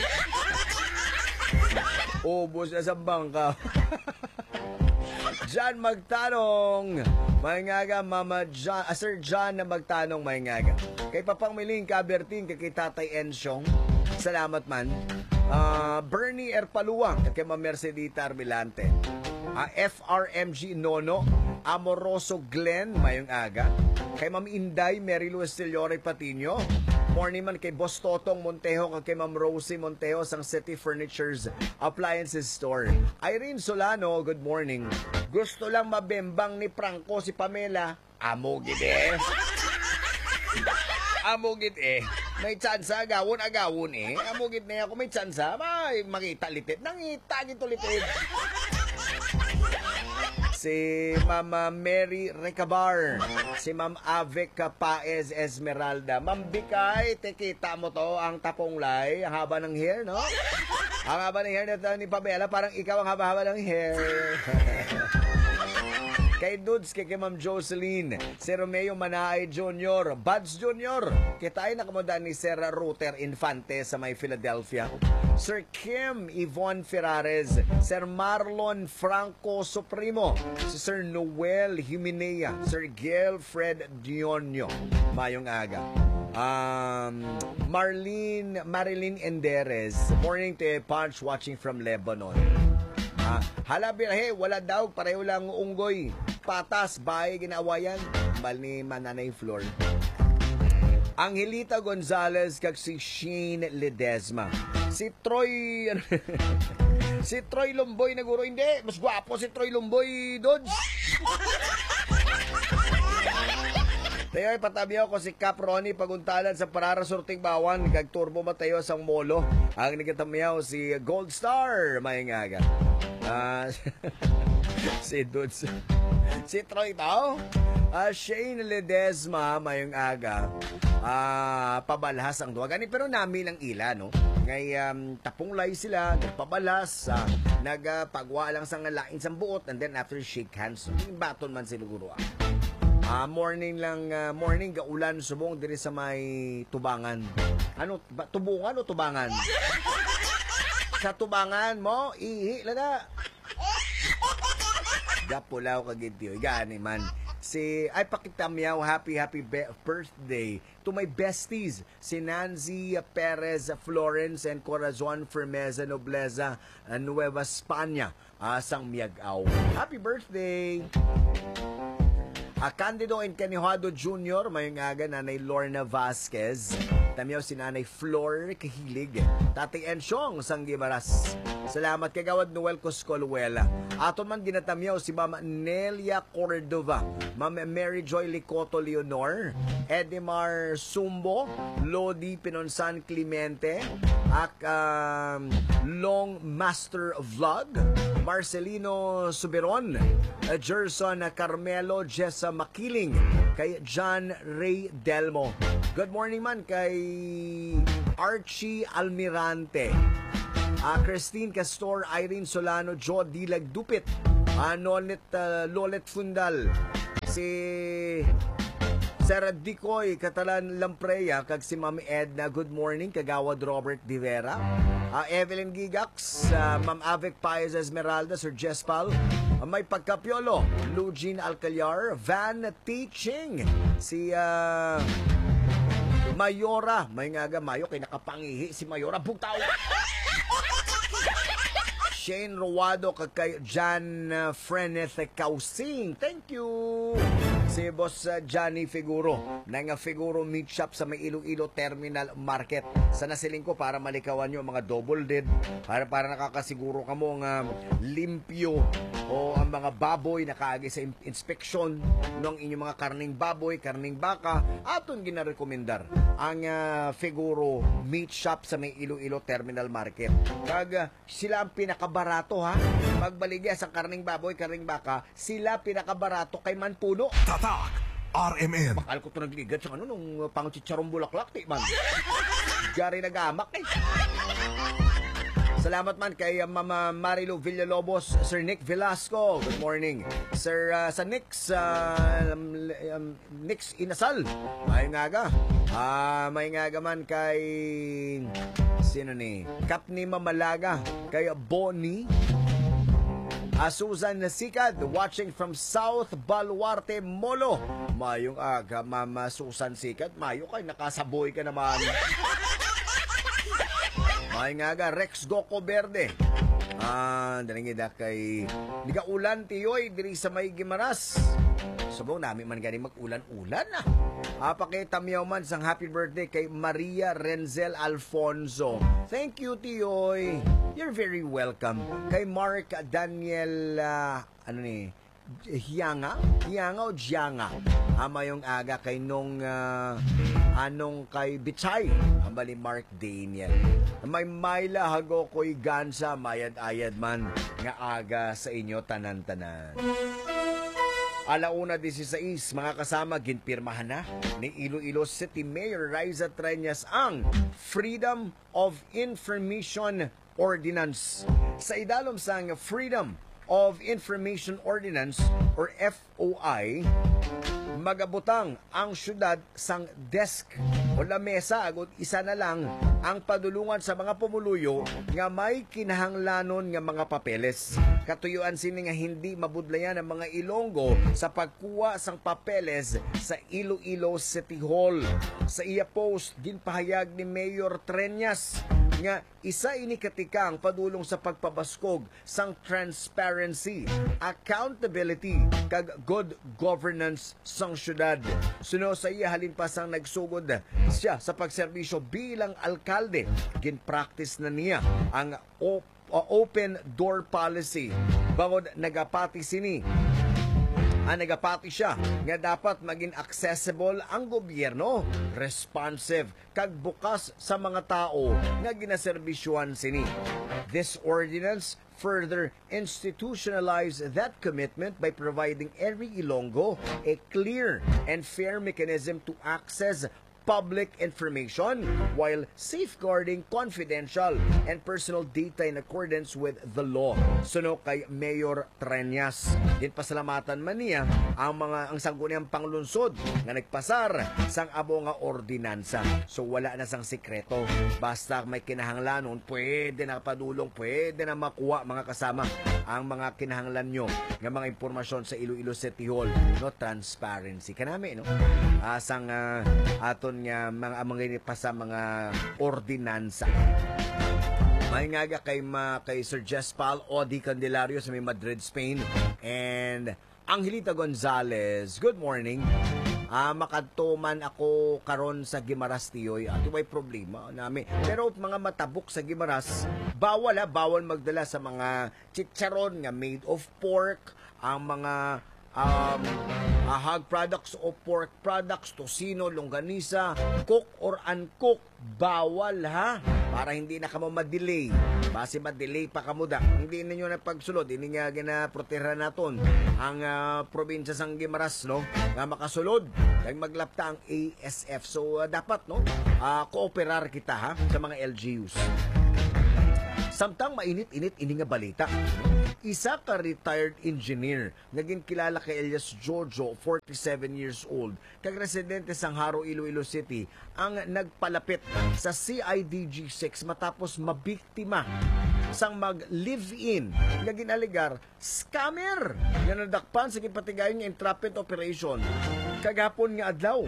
Ubos na sa bangka. John magtanong. May ngaga, Mama John, ah, Sir John na magtanong, may ngaga. Kay Papang Miling Kabertin, kay Tatay Ensyong. Salamat man. Uh, Bernie Erpaluang, kay Ma'am Mercedita Arbilante. Uh, F R M G Nono, Amoroso Glenn, mayong aga. Kay Ma'am Inday, Mary Lou Estillore Patino. Morning man kay Boss Totong Montejo kay Ma'am Rosie Montejo sang City Furnitures Appliances Store. Irene Solano, good morning. Gusto lang mabembang ni Franco si Pamela. Amo gid eh. Amo gid eh. May tsansa agawon agawon eh. Amo gid na ako may tsansa. May makita litit. Nangita gito litit. Si Mama Mary Recabar, si Ma'am Avek Paez Esmeralda. Ma'am Bikay, tekita mo to ang taponglay, ang haba ng hair, no? Ang haba ng hair na ni Pamela, parang ikaw ang haba-haba ng hair. Kay Dudes, kay, kay Ma'am Jocelyn, si Romeo Manaay Junior, Buds Junior, kita ay nakamuda ni Sir Ruter Infante sa may Philadelphia. Sir Kim Yvonne Ferrares, Sir Marlon Franco Supremo, si Sir Noel Jimenea, Sir Gail Fred Dionio, mayong aga. Um, Marlene, Marilyn Enderes, morning to Punch watching from Lebanon. Ah, hala hey, wala daw, pareho lang unggoy. Patas, bahay, ginawayan. Bal ni Mananay Flor. Angelita Gonzalez kag si Shane Ledesma. Si Troy ano, si Troy Lumboy na guro hindi, mas gwapo si Troy Lumboy, Dodge. Tayo ay patabiyaw ko si Cap Ronnie paguntalan sa Parara Surting Bawan kag Turbo Mateo sang Molo. Ang nagitamiyaw si Gold Star mayngaga. Ah, si Dudes. Si Troy tao. Uh, Shane Ledesma mayong aga. Ah, pabalhas ang duwa gani pero nami lang ila no. Ngay um, tapunglay sila, nagpabalas, uh, nagpagwa lang sang lain sang buot and then after shake hands. Yung baton man siguro ah. Ah, morning lang, uh, morning gaulan subong diri sa may Tubangan. Ano, ba, Tubungan o Tubangan? Sa Tubangan mo, ihi lada. Gapulaw kagid tiyo. Gani man. Si ay pakitamyaw, happy happy be- birthday to my besties, si Nancy Perez Florence and Corazon Fermeza Nobleza, uh, Nueva España, asang Miagaw. Happy birthday! A Candido and Canihado Junior, mayong aga, Nanay Lorna Vasquez. Tamiyaw si Nanay Flor Kahilig. Tatay Ensyong Sanggimaras. Salamat kagawad Noel Coscoluela. Aton man ginatamyaw si Mama Nelia Cordova, Mama Mary Joy Licoto Leonor, Edimar Sumbo, Lodi Pinonsan Clemente, ak um, Long Master Vlog, Marcelino Suberon, uh, Gerson Carmelo Jessa Makiling, kay John Ray Delmo. Good morning man kay Archie Almirante, uh, Christine Castor, Irene Solano, Jo Dilag Dupit, uh, Nolet, uh, Lolet Fundal, si Sarah Dicoy Catalan Lampreya, kag si Ma'am Edna, good morning, kagawad Robert Divera, uh, Evelyn Gigax, uh, Ma'am Avec Paez Esmeralda, Sir Jespal, uh, may pagkapiolo, Lugin Alcalar, Van Teaching, si uh, Mayora, may nga Mayo, kay nakapangihi si Mayora, bugtaw! Shane Rowado, kag kay Jan uh, Freneth Kausing, thank you! Si Boss uh, Johnny Figuro ng uh, Figuro Meat Shop sa may Iloilo Terminal Market. Sa nasiling ko para malikawan nyo mga double dead, para para nakakasiguro ka mo ng uh, limpyo o ang mga baboy na kaagi sa in- inspeksyon ng inyong mga karning baboy, karning baka, aton ginarekomendar ang uh, Figuro Meat Shop sa may Iloilo Terminal Market. Kag uh, sila ang pinakabarato ha. Magbaligya sa karning baboy, karning baka, sila pinakabarato kay Manpuno.
Tatak R M N.
Bakal ko ito nagligat sa ano nung pangchicharong bulaklak, ti man. Gari nagamak eh. Salamat man kay uh, Mama Marilu Villalobos, Sir Nick Velasco. Good morning. Sir uh, sa Nix, uh, um, um, Nix Inasal. May ngaga. Ah, may ngaga man kay sino ni? Kapni Mamalaga, kay Bonnie. Uh, Susan Sikad, watching from South Baluarte, Molo. Mayong aga, Mama Susan Sikad. Mayo kay nakasaboy ka naman. Mayong aga, Rex Goco Verde. Ah, dalingida kay Liga Ulan Tiyoy, diri sa may Gimaras. Subong namin man gani mag-ulan-ulan na. Ah, pakitamyaw man sang happy birthday kay Maria Renzel Alfonso. Thank you, Tiyoy. You're very welcome. Kay Mark Daniel, uh, ano ni, Hiyanga? Hiyanga o Jianga? Ama yung aga kay nung, uh, anong kay Bichay. Ama ni Mark Daniel. May Myla Hagokoy Gansa, mayad-ayad man nga aga sa inyo tanan-tanan. Alauna disiseis, mga kasama, ginpirmahan na ni Iloilo City Mayor Riza Treñas ang Freedom of Information Ordinance. Sa idalom sang Freedom of Information Ordinance or F O I, magabutang ang syudad sang desk o lamesa agud isa na lang ang padulungan sa mga pumuluyo nga may kinahanglanon nga mga papeles. Katuyuan sini nga hindi mabudlayan ang mga Ilonggo sa pagkuha sang papeles sa Iloilo City Hall. Sa iya post ginpahayag ni Mayor Treñas nga isa ini katikang padulong sa pagpabaskog sang transparency, accountability kag good governance sang syudad. Suno sa iya halin pa sang nagsugod siya sa pagserbisyo bilang alkalde, ginpractice na niya ang op- open door policy. Bangod nagapati sini ang nagapati siya nga dapat maging accessible ang gobyerno, responsive, kag bukas sa mga tao nga ginaserbisyuan sini. This ordinance further institutionalize that commitment by providing every Ilonggo a clear and fair mechanism to access public information while safeguarding confidential and personal data in accordance with the law. Suno kay Mayor Treñas. Din pasalamatan man niya ang mga ang sangguniang panglungsod nga nagpasar sang abo nga ordinansa. So wala na sang sekreto. Basta may kinahanglanon, pwede na padulong, pwede na makuha mga kasama ang mga kinahanglan nyo nga mga impormasyon sa Iloilo City Hall. No, transparency kanami, no? Asang uh, aton nga mga mga pa sa mga ordinansa. May nga kay ma, kay Sir Jespal Odi Candelario sa may Madrid, Spain, and Angelita Gonzalez. Good morning. Ah, makadto man ako karon sa Gimaras tiyoy. Ato may problema nami. Pero mga matabok sa Gimaras, bawal ha, bawal magdala sa mga chicharon nga made of pork, ang mga um, uh, hog products o pork products, tosino, longganisa, cook or uncooked, bawal ha, para hindi na kamo ma-delay. Base ma-delay pa kamo da, hindi ninyo na pagsulod, hindi nga ginaprotehan naton ang uh, probinsya sang Gimaras, no, nga makasulod kag maglapta ang A S F. So uh, dapat, no, uh, kooperar kita ha sa mga L G Us. Samtang mainit-init ini nga balita. Isa ka retired engineer, naging kilala kay Elias Jojo, forty-seven years old, kag residente sang Haro, Iloilo City, ang nagpalapit sa C I D G six matapos mabiktima sang mag-live-in nga ginaligar scammer nga nadakpan sa gipatigayon nga entrapment operation kagapon nga adlaw.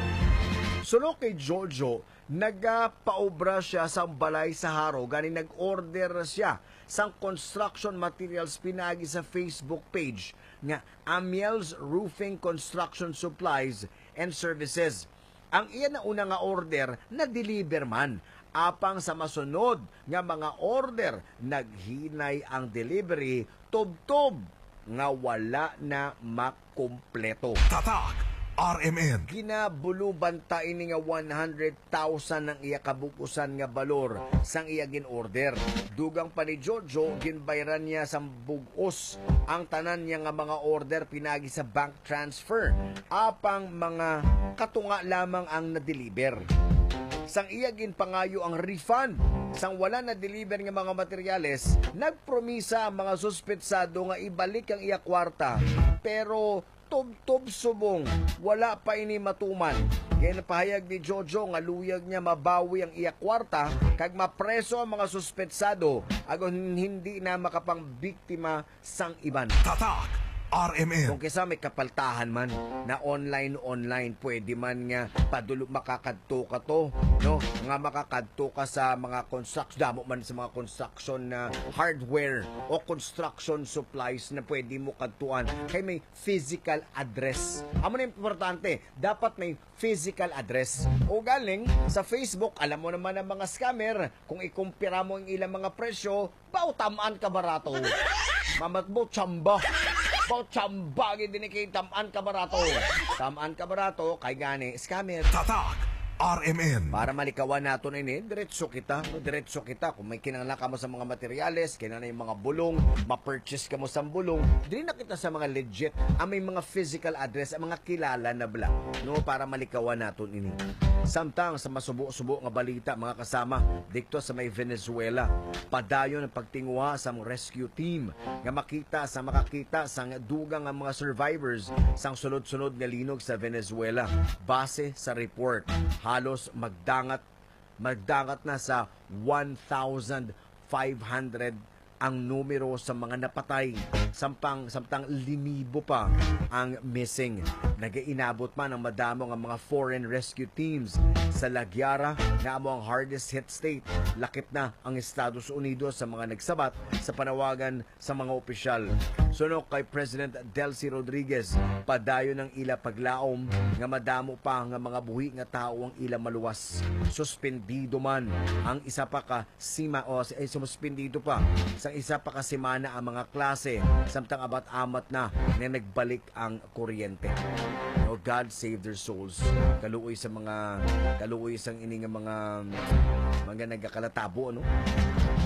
Suno kay Jojo, nagapaobra siya sa balay sa Haro, gani nag-order siya sang construction materials pinagi sa Facebook page nga Amiel's Roofing Construction Supplies and Services. Ang iya na una nga order na deliver man, apang sa masunod nga mga order naghinay ang delivery tub-tub nga wala na makumpleto.
Tatak R M N.
Ginabulubanta ini nga one hundred thousand ang iya kabukusan nga balor sang iya gin-order. Dugang pa ni Jojo, ginbayran niya sa bugos ang tanan niya nga mga order pinagi sa bank transfer. Apang mga katunga lamang ang na-deliver. Sang iya ginpangayo ang refund sang wala na deliver nga mga materyales, nagpromisa ang mga suspetsado nga ibalik ang iya kwarta, pero tub-tub subong, wala pa ini matuman. Kaya napahayag ni Jojo nga luyag niya mabawi ang iya kwarta kag mapreso ang mga suspetsado agon hindi na makapangbiktima sang iban.
Tatak R M N.
Kung kisa may kapaltahan man na online-online, pwede man nga padulo makakadto ka to, no? Nga makakadto ka sa mga construction, damo man sa mga construction na hardware o construction supplies na pwede mo kadtuan kay may physical address. Amo na importante, dapat may physical address. O galing sa Facebook, alam mo naman ang mga scammer, kung ikumpira mo ang ilang mga presyo, bautamaan ka barato. Mamatbo chamba. Pau chamba gid ni kay tamaan ka barato. Tamaan ka barato kay gani scammer.
Tatak R M N.
Para malikawan naton ini, diretso kita, no, diretso kita kung may kinahanglan ka mo sa mga materyales, kinahanglan yung mga bulong, ma-purchase ka mo sa bulong, dili na kita sa mga legit, ang may mga physical address, ang mga kilala na bla, no, para malikawan naton ini. Samtang sa masubo-subo nga balita, mga kasama, dikto sa may Venezuela, padayon ang pagtingwa sa mga rescue team nga makita sa makakita sa dugang nga mga survivors sang sunod-sunod nga linog sa Venezuela. Base sa report, halos magdangat magdangat na sa one thousand five hundred ang numero sa mga napatay, sampang samtang linibo pa ang missing. Nagainabot man ang madamo ng mga foreign rescue teams sa Laguiara na amo ang hardest hit state. Lakip na ang Estados Unidos sa mga nagsabat sa panawagan sa mga opisyal. Suno kay President Delcy Rodriguez, padayon ng ila paglaom nga madamo pa nga mga buhi nga tao ang ila maluwas. Suspendido man ang isa pa ka sima o ay suspendido pa sa isa pa ka semana ang mga klase samtang abat-amat na na nagbalik ang kuryente. Oh, God save their souls. Kaluoy sa mga kaluoy sang ini nga mga mga nagakalatabo, ano?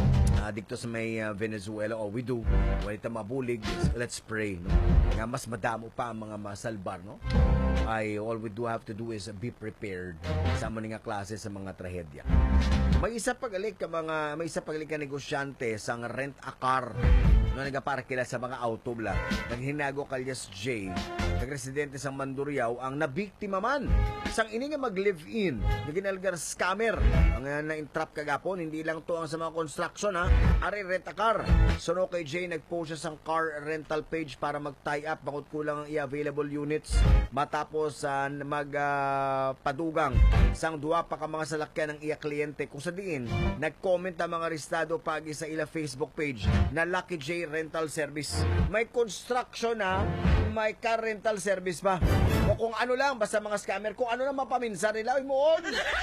uh, dito sa may uh, Venezuela, all we do when ito mabulig is let's pray, no? Nga mas madamo pa ang mga masalbar, no? Ay all we do have to do is be prepared sa mga klase sa mga trahedya. May isa pagalik ka mga may isa pagalik ka negosyante sang rent a car no nagaparakila sa mga auto bla. Naghinago kalyas J, nagresidente sang Mandurriao ang nabiktima man sang ini nga mag-live-in, naginalgar scammer. Ang uh, na-entrap kagapon, hindi lang to ang sa mga construction ha. Ari rent a car. So no kay J nag-post siya sang car rental page para mag-tie up bakit kulang ang i-available units matapos uh, mag-padugang uh, sang duwa pa ka mga salakyan ng iya kliyente kung sa diin nag-comment ang mga arestado pagi sa ila Facebook page na Lucky J Rental Service. May construction na, may car rental service pa. O kung ano lang, basta mga scammer, kung ano lang mapaminsan nila, ay moon.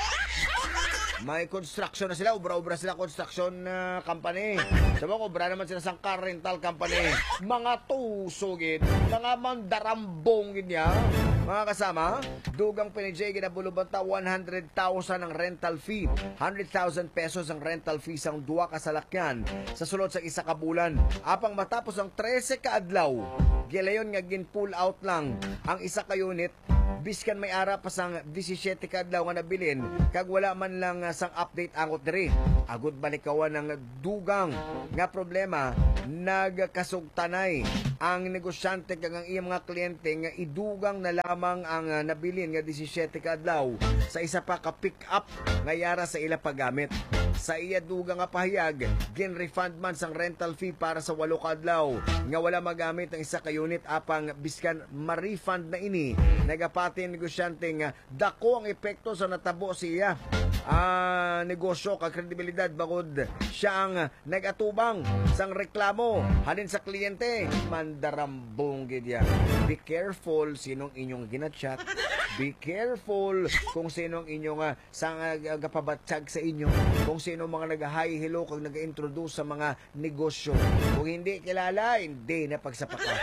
May construction na sila, ubra-ubra sila construction uh, company. Sabi ko, ubra naman sila sa car rental company. Mga tusugin, mga mandarambong niya. Mga kasama, dugang pinijay ginabulubanta one hundred thousand ang rental fee. one hundred thousand pesos ang rental fee sang duwa kasalakyan sa sulod sa isa ka bulan. Apang matapos ang trese ka adlaw, gilayon nga gin pull out lang ang isa ka unit. Biskan may ara pa sang seventeen ka adlaw nga nabilin kag wala man lang uh, sang update angot diri. Agud balikawan ng dugang nga problema nagkasugtanay ang negosyante kag ang iyang mga kliyente nga idugang na lamang ang uh, nabilin nga seventeen ka adlaw sa isa pa ka pick up nga yara sa ila paggamit. Sa iya dugang nga pahayag, gin-refund man sang rental fee para sa walo ka adlaw nga wala magamit ang isa ka unit apang biskan ma-refund na ini. Nagapati negosyante nga dako ang epekto sa natabo siya ah, negosyo kag kredibilidad bagod siya ang nagatubang sang reklamo halin sa kliyente. Mandarambong gid ya. Be careful sinong inyong ginachat. Be careful kung sinong inyong uh, sang uh, gapabatsag sa inyo, kung sino mga nag-hi hello kag nag-introduce sa mga negosyo. Kung hindi kilala, hindi na pagsapaka.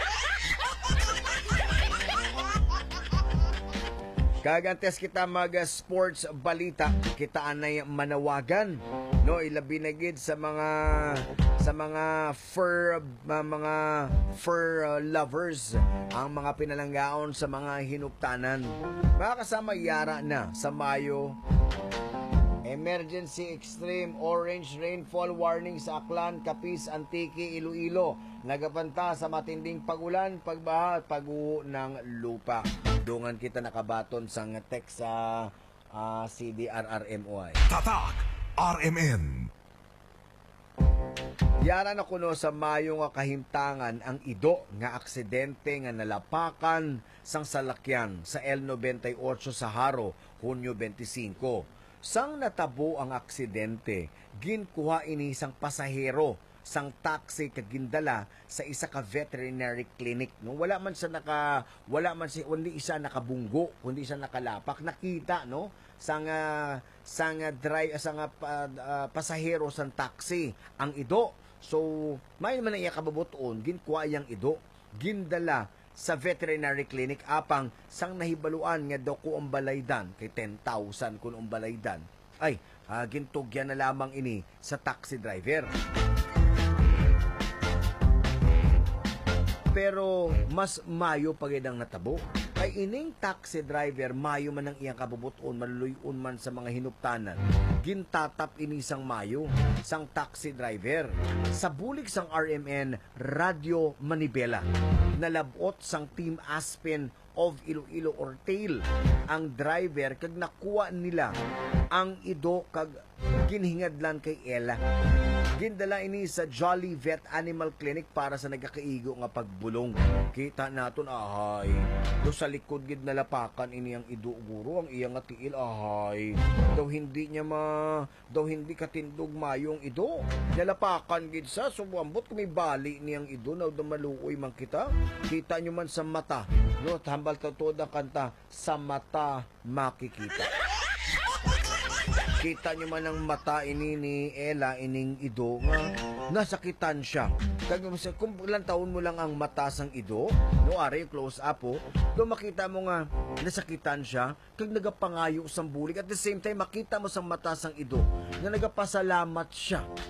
Kagantes kita mag sports balita, kita anay manawagan no ilabi na gid sa mga sa mga fur uh, mga fur uh, lovers ang mga pinalanggaon sa mga hinuptanan. Mga kasama yara na sa Mayo emergency extreme orange rainfall warning sa Aklan, Capiz, Antique, Iloilo. Nagapanta sa matinding pagulan, pagbaha at pag-uho ng lupa. Dungan kita nakabaton sa text sa uh, C D R R M O I.
Tatak R M N.
Yara na kuno sa Mayo nga kahimtangan ang ido nga aksidente nga nalapakan sang salakyan sa L ninety-eight sa Haro, Hunyo twenty-five. Sang natabo ang aksidente, ginkuha ini sang pasahero sang taxi kag gindala sa isa ka veterinary clinic. No, wala man sa naka wala man si kundi isa nakabunggo, kundi isa nakalapak. Nakita no sang uh, sang uh, drive sang uh, uh, pasahero sang taxi ang ido. So may man iya kababuton, ginkuha yang ido, gindala sa veterinary clinic apang sang nahibaluan nga daw ko ang balaydan kay ten thousand kun ang balaydan ay uh, gintugyan na lamang ini sa taxi driver. Pero mas mayo pagidang natabo kay ining taxi driver mayo man ang iyang kabubuton maluluyon man sa mga hinuptanan. Gintatap ini sang mayo sang taxi driver sa bulig sang R M N Radio Manibela. Nalabot sang Team Aspen of Iloilo Ortail ang driver kag nakuha nila ang ido kag ginhingadlan kay Ella. Gindala ini sa Jolly Vet Animal Clinic para sa nagakaigo nga pagbulong. Kita naton ahay, do sa likod gid nalapakan ini ang ido guro ang iyang nga tiil ahay. Daw hindi niya ma daw hindi katindog mayong ido. Nalapakan gid sa subuambot kung may bali niyang ido na daw maluoy man kita. Kita nyo man sa mata. No, tambal totoo ang kanta, sa mata makikita. Kita nyo man ang mata ini ni Ella, ining ido nga nasakitan siya. Kag kung ilang taon mo lang ang mata sang ido, no ari close up po, do makita mo nga nasakitan siya, kag nagapangayo sang bulig. At the same time makita mo sang mata sang ido na nagapasalamat siya, no?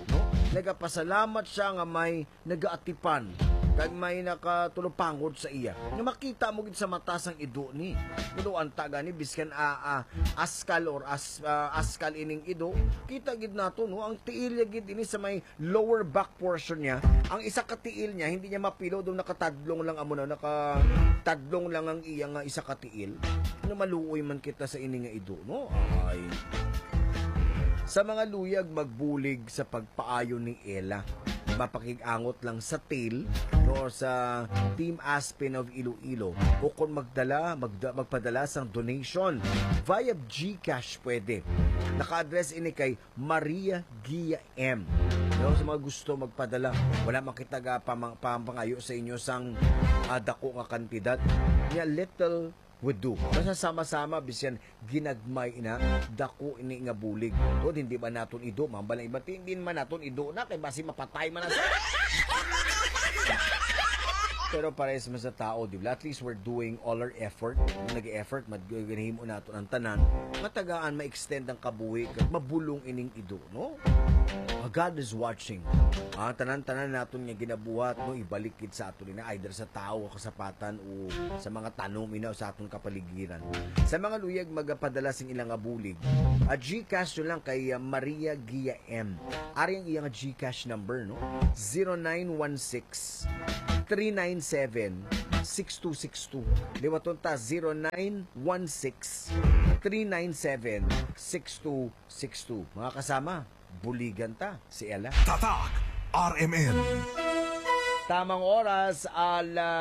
nagapasalamat siya nga may nagaatipan kag may nakatulupangod sa iya. Nga makita mo gid sa mata sang ido ni. Kuno ang taga ni biskan a, a askal or as, uh, askal ining ido, kita gid nato no ang tiil niya gid ini sa may lower back portion niya. Ang isa ka tiil niya hindi niya mapilo do nakatadlong lang amo na nakatadlong lang ang iya nga isa ka tiil. Ano maluoy man kita sa ini nga ido no. Ay. Sa mga luyag magbulig sa pagpaayo ni Ella, mapakig-angot lang sa tail no sa Team Aspen of Iloilo o kung magdala magda, magpadala sang donation via GCash pwede. Naka-address ini kay Maria Gia M. No, sa mga gusto magpadala, wala makitaga pampangayo sa inyo sang uh, dako nga kantidad. Nya little would do. Basta sama-sama bisyan ginagmay ina dako ini nga bulig. Tod hindi ba naton ido mambalang iba hindi man naton ido na kay basi mapatay man na sa. Pero pares man sa tao, di ba? At least we're doing all our effort. Nag-effort, magganahimo naton ang tanan. Matagaan ma-extend ang kabuhi kag mabulong ining ido, no? God is watching. Ah, tanan-tanan naton nga ginabuhat no ibalikid sa aton na either sa tao o kasapatan o sa mga tanom ina sa aton kapaligiran. Sa mga luyag magapadala sing ilang abulig. A GCash nyo lang kay uh, Maria Gia M. Ari ang iyang GCash number no zero nine one six three nine seven six two six two. Liwaton ta zero nine one six three nine seven six two six two. Mga kasama, buligan ta si Ella.
Tatak R M N.
Tamang oras ala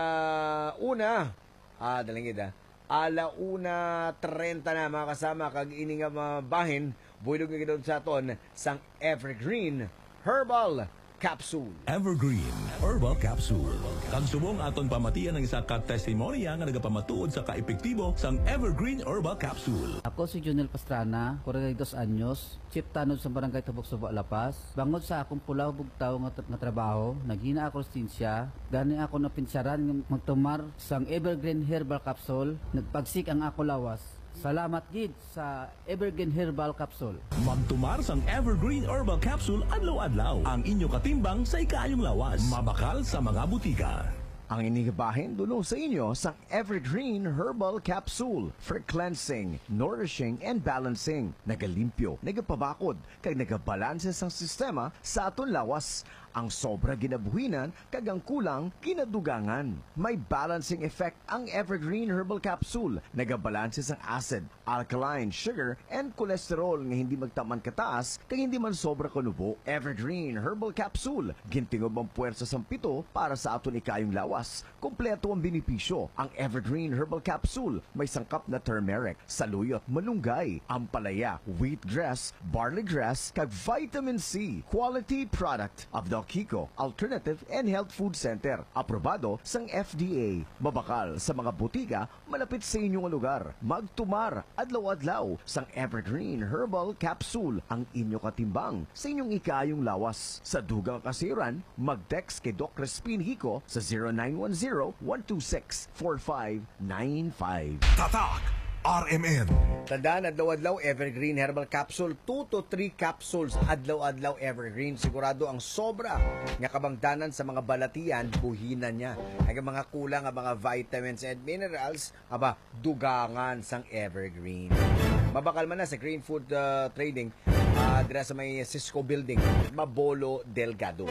una. Ah, dalangid ah. Ala una trenta na mga kasama kag ini nga mabahin builog nga gidon sa aton sang Evergreen Herbal Capsule.
Evergreen Herbal Capsule. Kang subong aton pamatian ng isa ka testimonya nga nagapamatuod sa kaepektibo sang Evergreen Herbal Capsule.
Ako si Junel Pastrana, forty dos anyos, chief tanod sa barangay Tabok, Subo, Lapas. Bangod sa akong pulaw bugtaw nga, nga trabaho, naghina ako sinsya, gani ako na pinsaran nga magtumar sang Evergreen Herbal Capsule, nagpagsik ang ako lawas. Salamat gid sa Evergreen Herbal Capsule.
Magtumar sang Evergreen Herbal Capsule adlaw-adlaw. Ang inyo katimbang sa ikayong lawas. Mabakal sa mga butika.
Ang inigabahin dulong sa inyo sa Evergreen Herbal Capsule for cleansing, nourishing, and balancing. Nagalimpyo, nagapabakod, kag nagabalanse sang sistema sa aton lawas. Ang sobra ginabuhinan, kag ang kulang kinadugangan. May balancing effect ang Evergreen Herbal Capsule. Nagabalanse sang acid, alkaline, sugar, and cholesterol nga hindi magtaman kataas, kag hindi man sobra kanubo. Evergreen Herbal Capsule. Gintingob ang puwersa sang pito para sa aton ikayong lawas. Kompleto ang benepisyo. Ang Evergreen Herbal Capsule may sangkap na turmeric, saluyot, malunggay, ampalaya, wheatgrass, barley grass, kag vitamin C. Quality product of the Kiko Alternative and Health Food Center. Aprobado sang F D A. Mabakal sa mga butika malapit sa inyong lugar. Magtumar adlaw-adlaw sang Evergreen Herbal Capsule. Ang inyo katimbang sa inyong ikayong lawas. Sa dugang kasiran, mag-text kay Doc Crispin Hico sa zero nine one zero one two six four five nine five.
Tatak R M N.
Tandaan, adlaw-adlaw Evergreen Herbal Capsule, two to three capsules adlaw-adlaw Evergreen. Sigurado ang sobra nga kabangdanan sa mga balatian, buhinan niya. Ang mga kulang ang mga vitamins and minerals, aba, dugangan sang Evergreen. Mabakal man na sa Green Food uh, Trading, uh, dira sa may Cisco Building, Mabolo Delgado.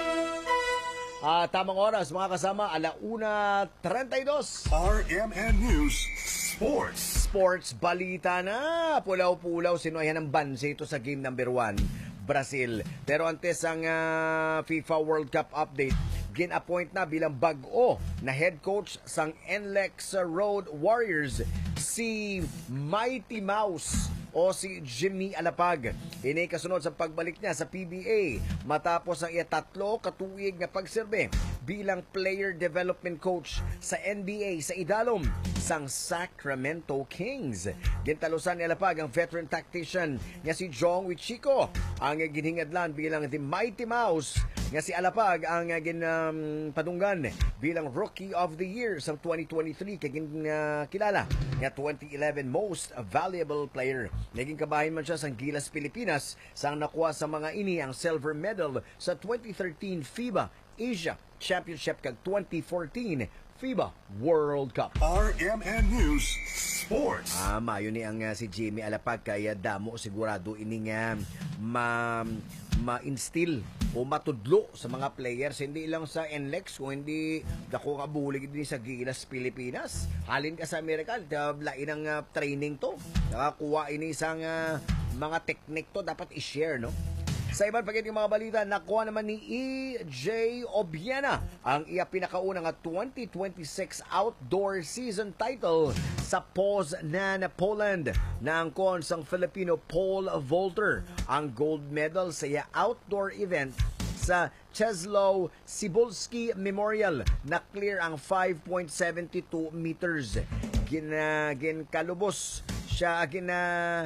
Uh, tamang oras, mga kasama, alauna trentay-dos.
R M N News Sports.
Sports balita na. Pulaw-pulaw, sinuayan ng banse ito sa game number one, Brazil. Pero antes ang uh, FIFA World Cup update, gin-appoint na bilang bag-o na head coach sang N L E X Road Warriors si Mighty Mouse o si Jimmy Alapag. Ini kasunod sa pagbalik niya sa P B A matapos ang iya tatlo katuig na pagserbe bilang player development coach sa N B A sa idalom sang Sacramento Kings. Gintalusan ni Alapag ang veteran tactician nga si Jong Wichiko. Ang ginhingadlan bilang the Mighty Mouse nga si Alapag ang ginpadunggan bilang Rookie of the Year sa twenty twenty-three kay uh, kilala nga twenty eleven Most Valuable Player. Naging kabahin man siya sa Gilas, Pilipinas sang nakuha sa mga ini ang silver medal sa twenty thirteen FIBA Asia Championship kag twenty fourteen FIBA World Cup.
R M N News Sports.
Ah, mayo ni ang uh, si Jimmy Alapag kaya damo sigurado ini nga ma ma-instill o matudlo sa mga players hindi lang sa N L E X kung hindi dako ka bulig din sa Gilas, Pilipinas. Halin ka sa Amerika, lain ang uh, training to. Nakakuha ini isang uh, mga technique to dapat i-share, no? Sa ibang pagiting mga balita, nakuha naman ni E J Obiena ang iya pinakaunang twenty twenty-six outdoor season title sa Poznan, Poland. Naangkon sang Filipino pole vaulter ang gold medal sa iya outdoor event sa Czesław Cybulski Memorial. Na-clear ang five point seven two meters. Gina, ginkalubos siya, gina,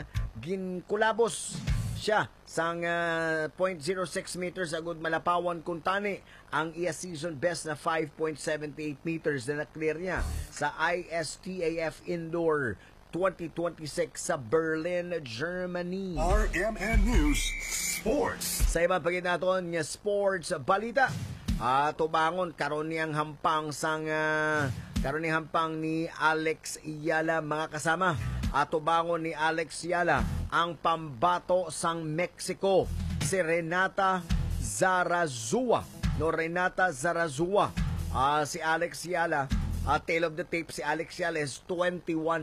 ginkulabos siya sang uh, zero point zero six meters agud malapawan kuntani ang iya season best na five point seven eight meters na na-clear niya sa I S T A F Indoor twenty twenty-six sa Berlin, Germany.
R M N News Sports.
Sa ibang paginaton nga sports balita, uh, tubangon karon niyang hampang sang uh, karon niyang hampang ni Alex Iyala mga kasama. Ato bangon ni Alex Yala ang pambato sang Mexico si Renata Zarazua no Renata Zarazua uh, si Alex Yala uh, tail of the tape si Alex Yala is twenty-one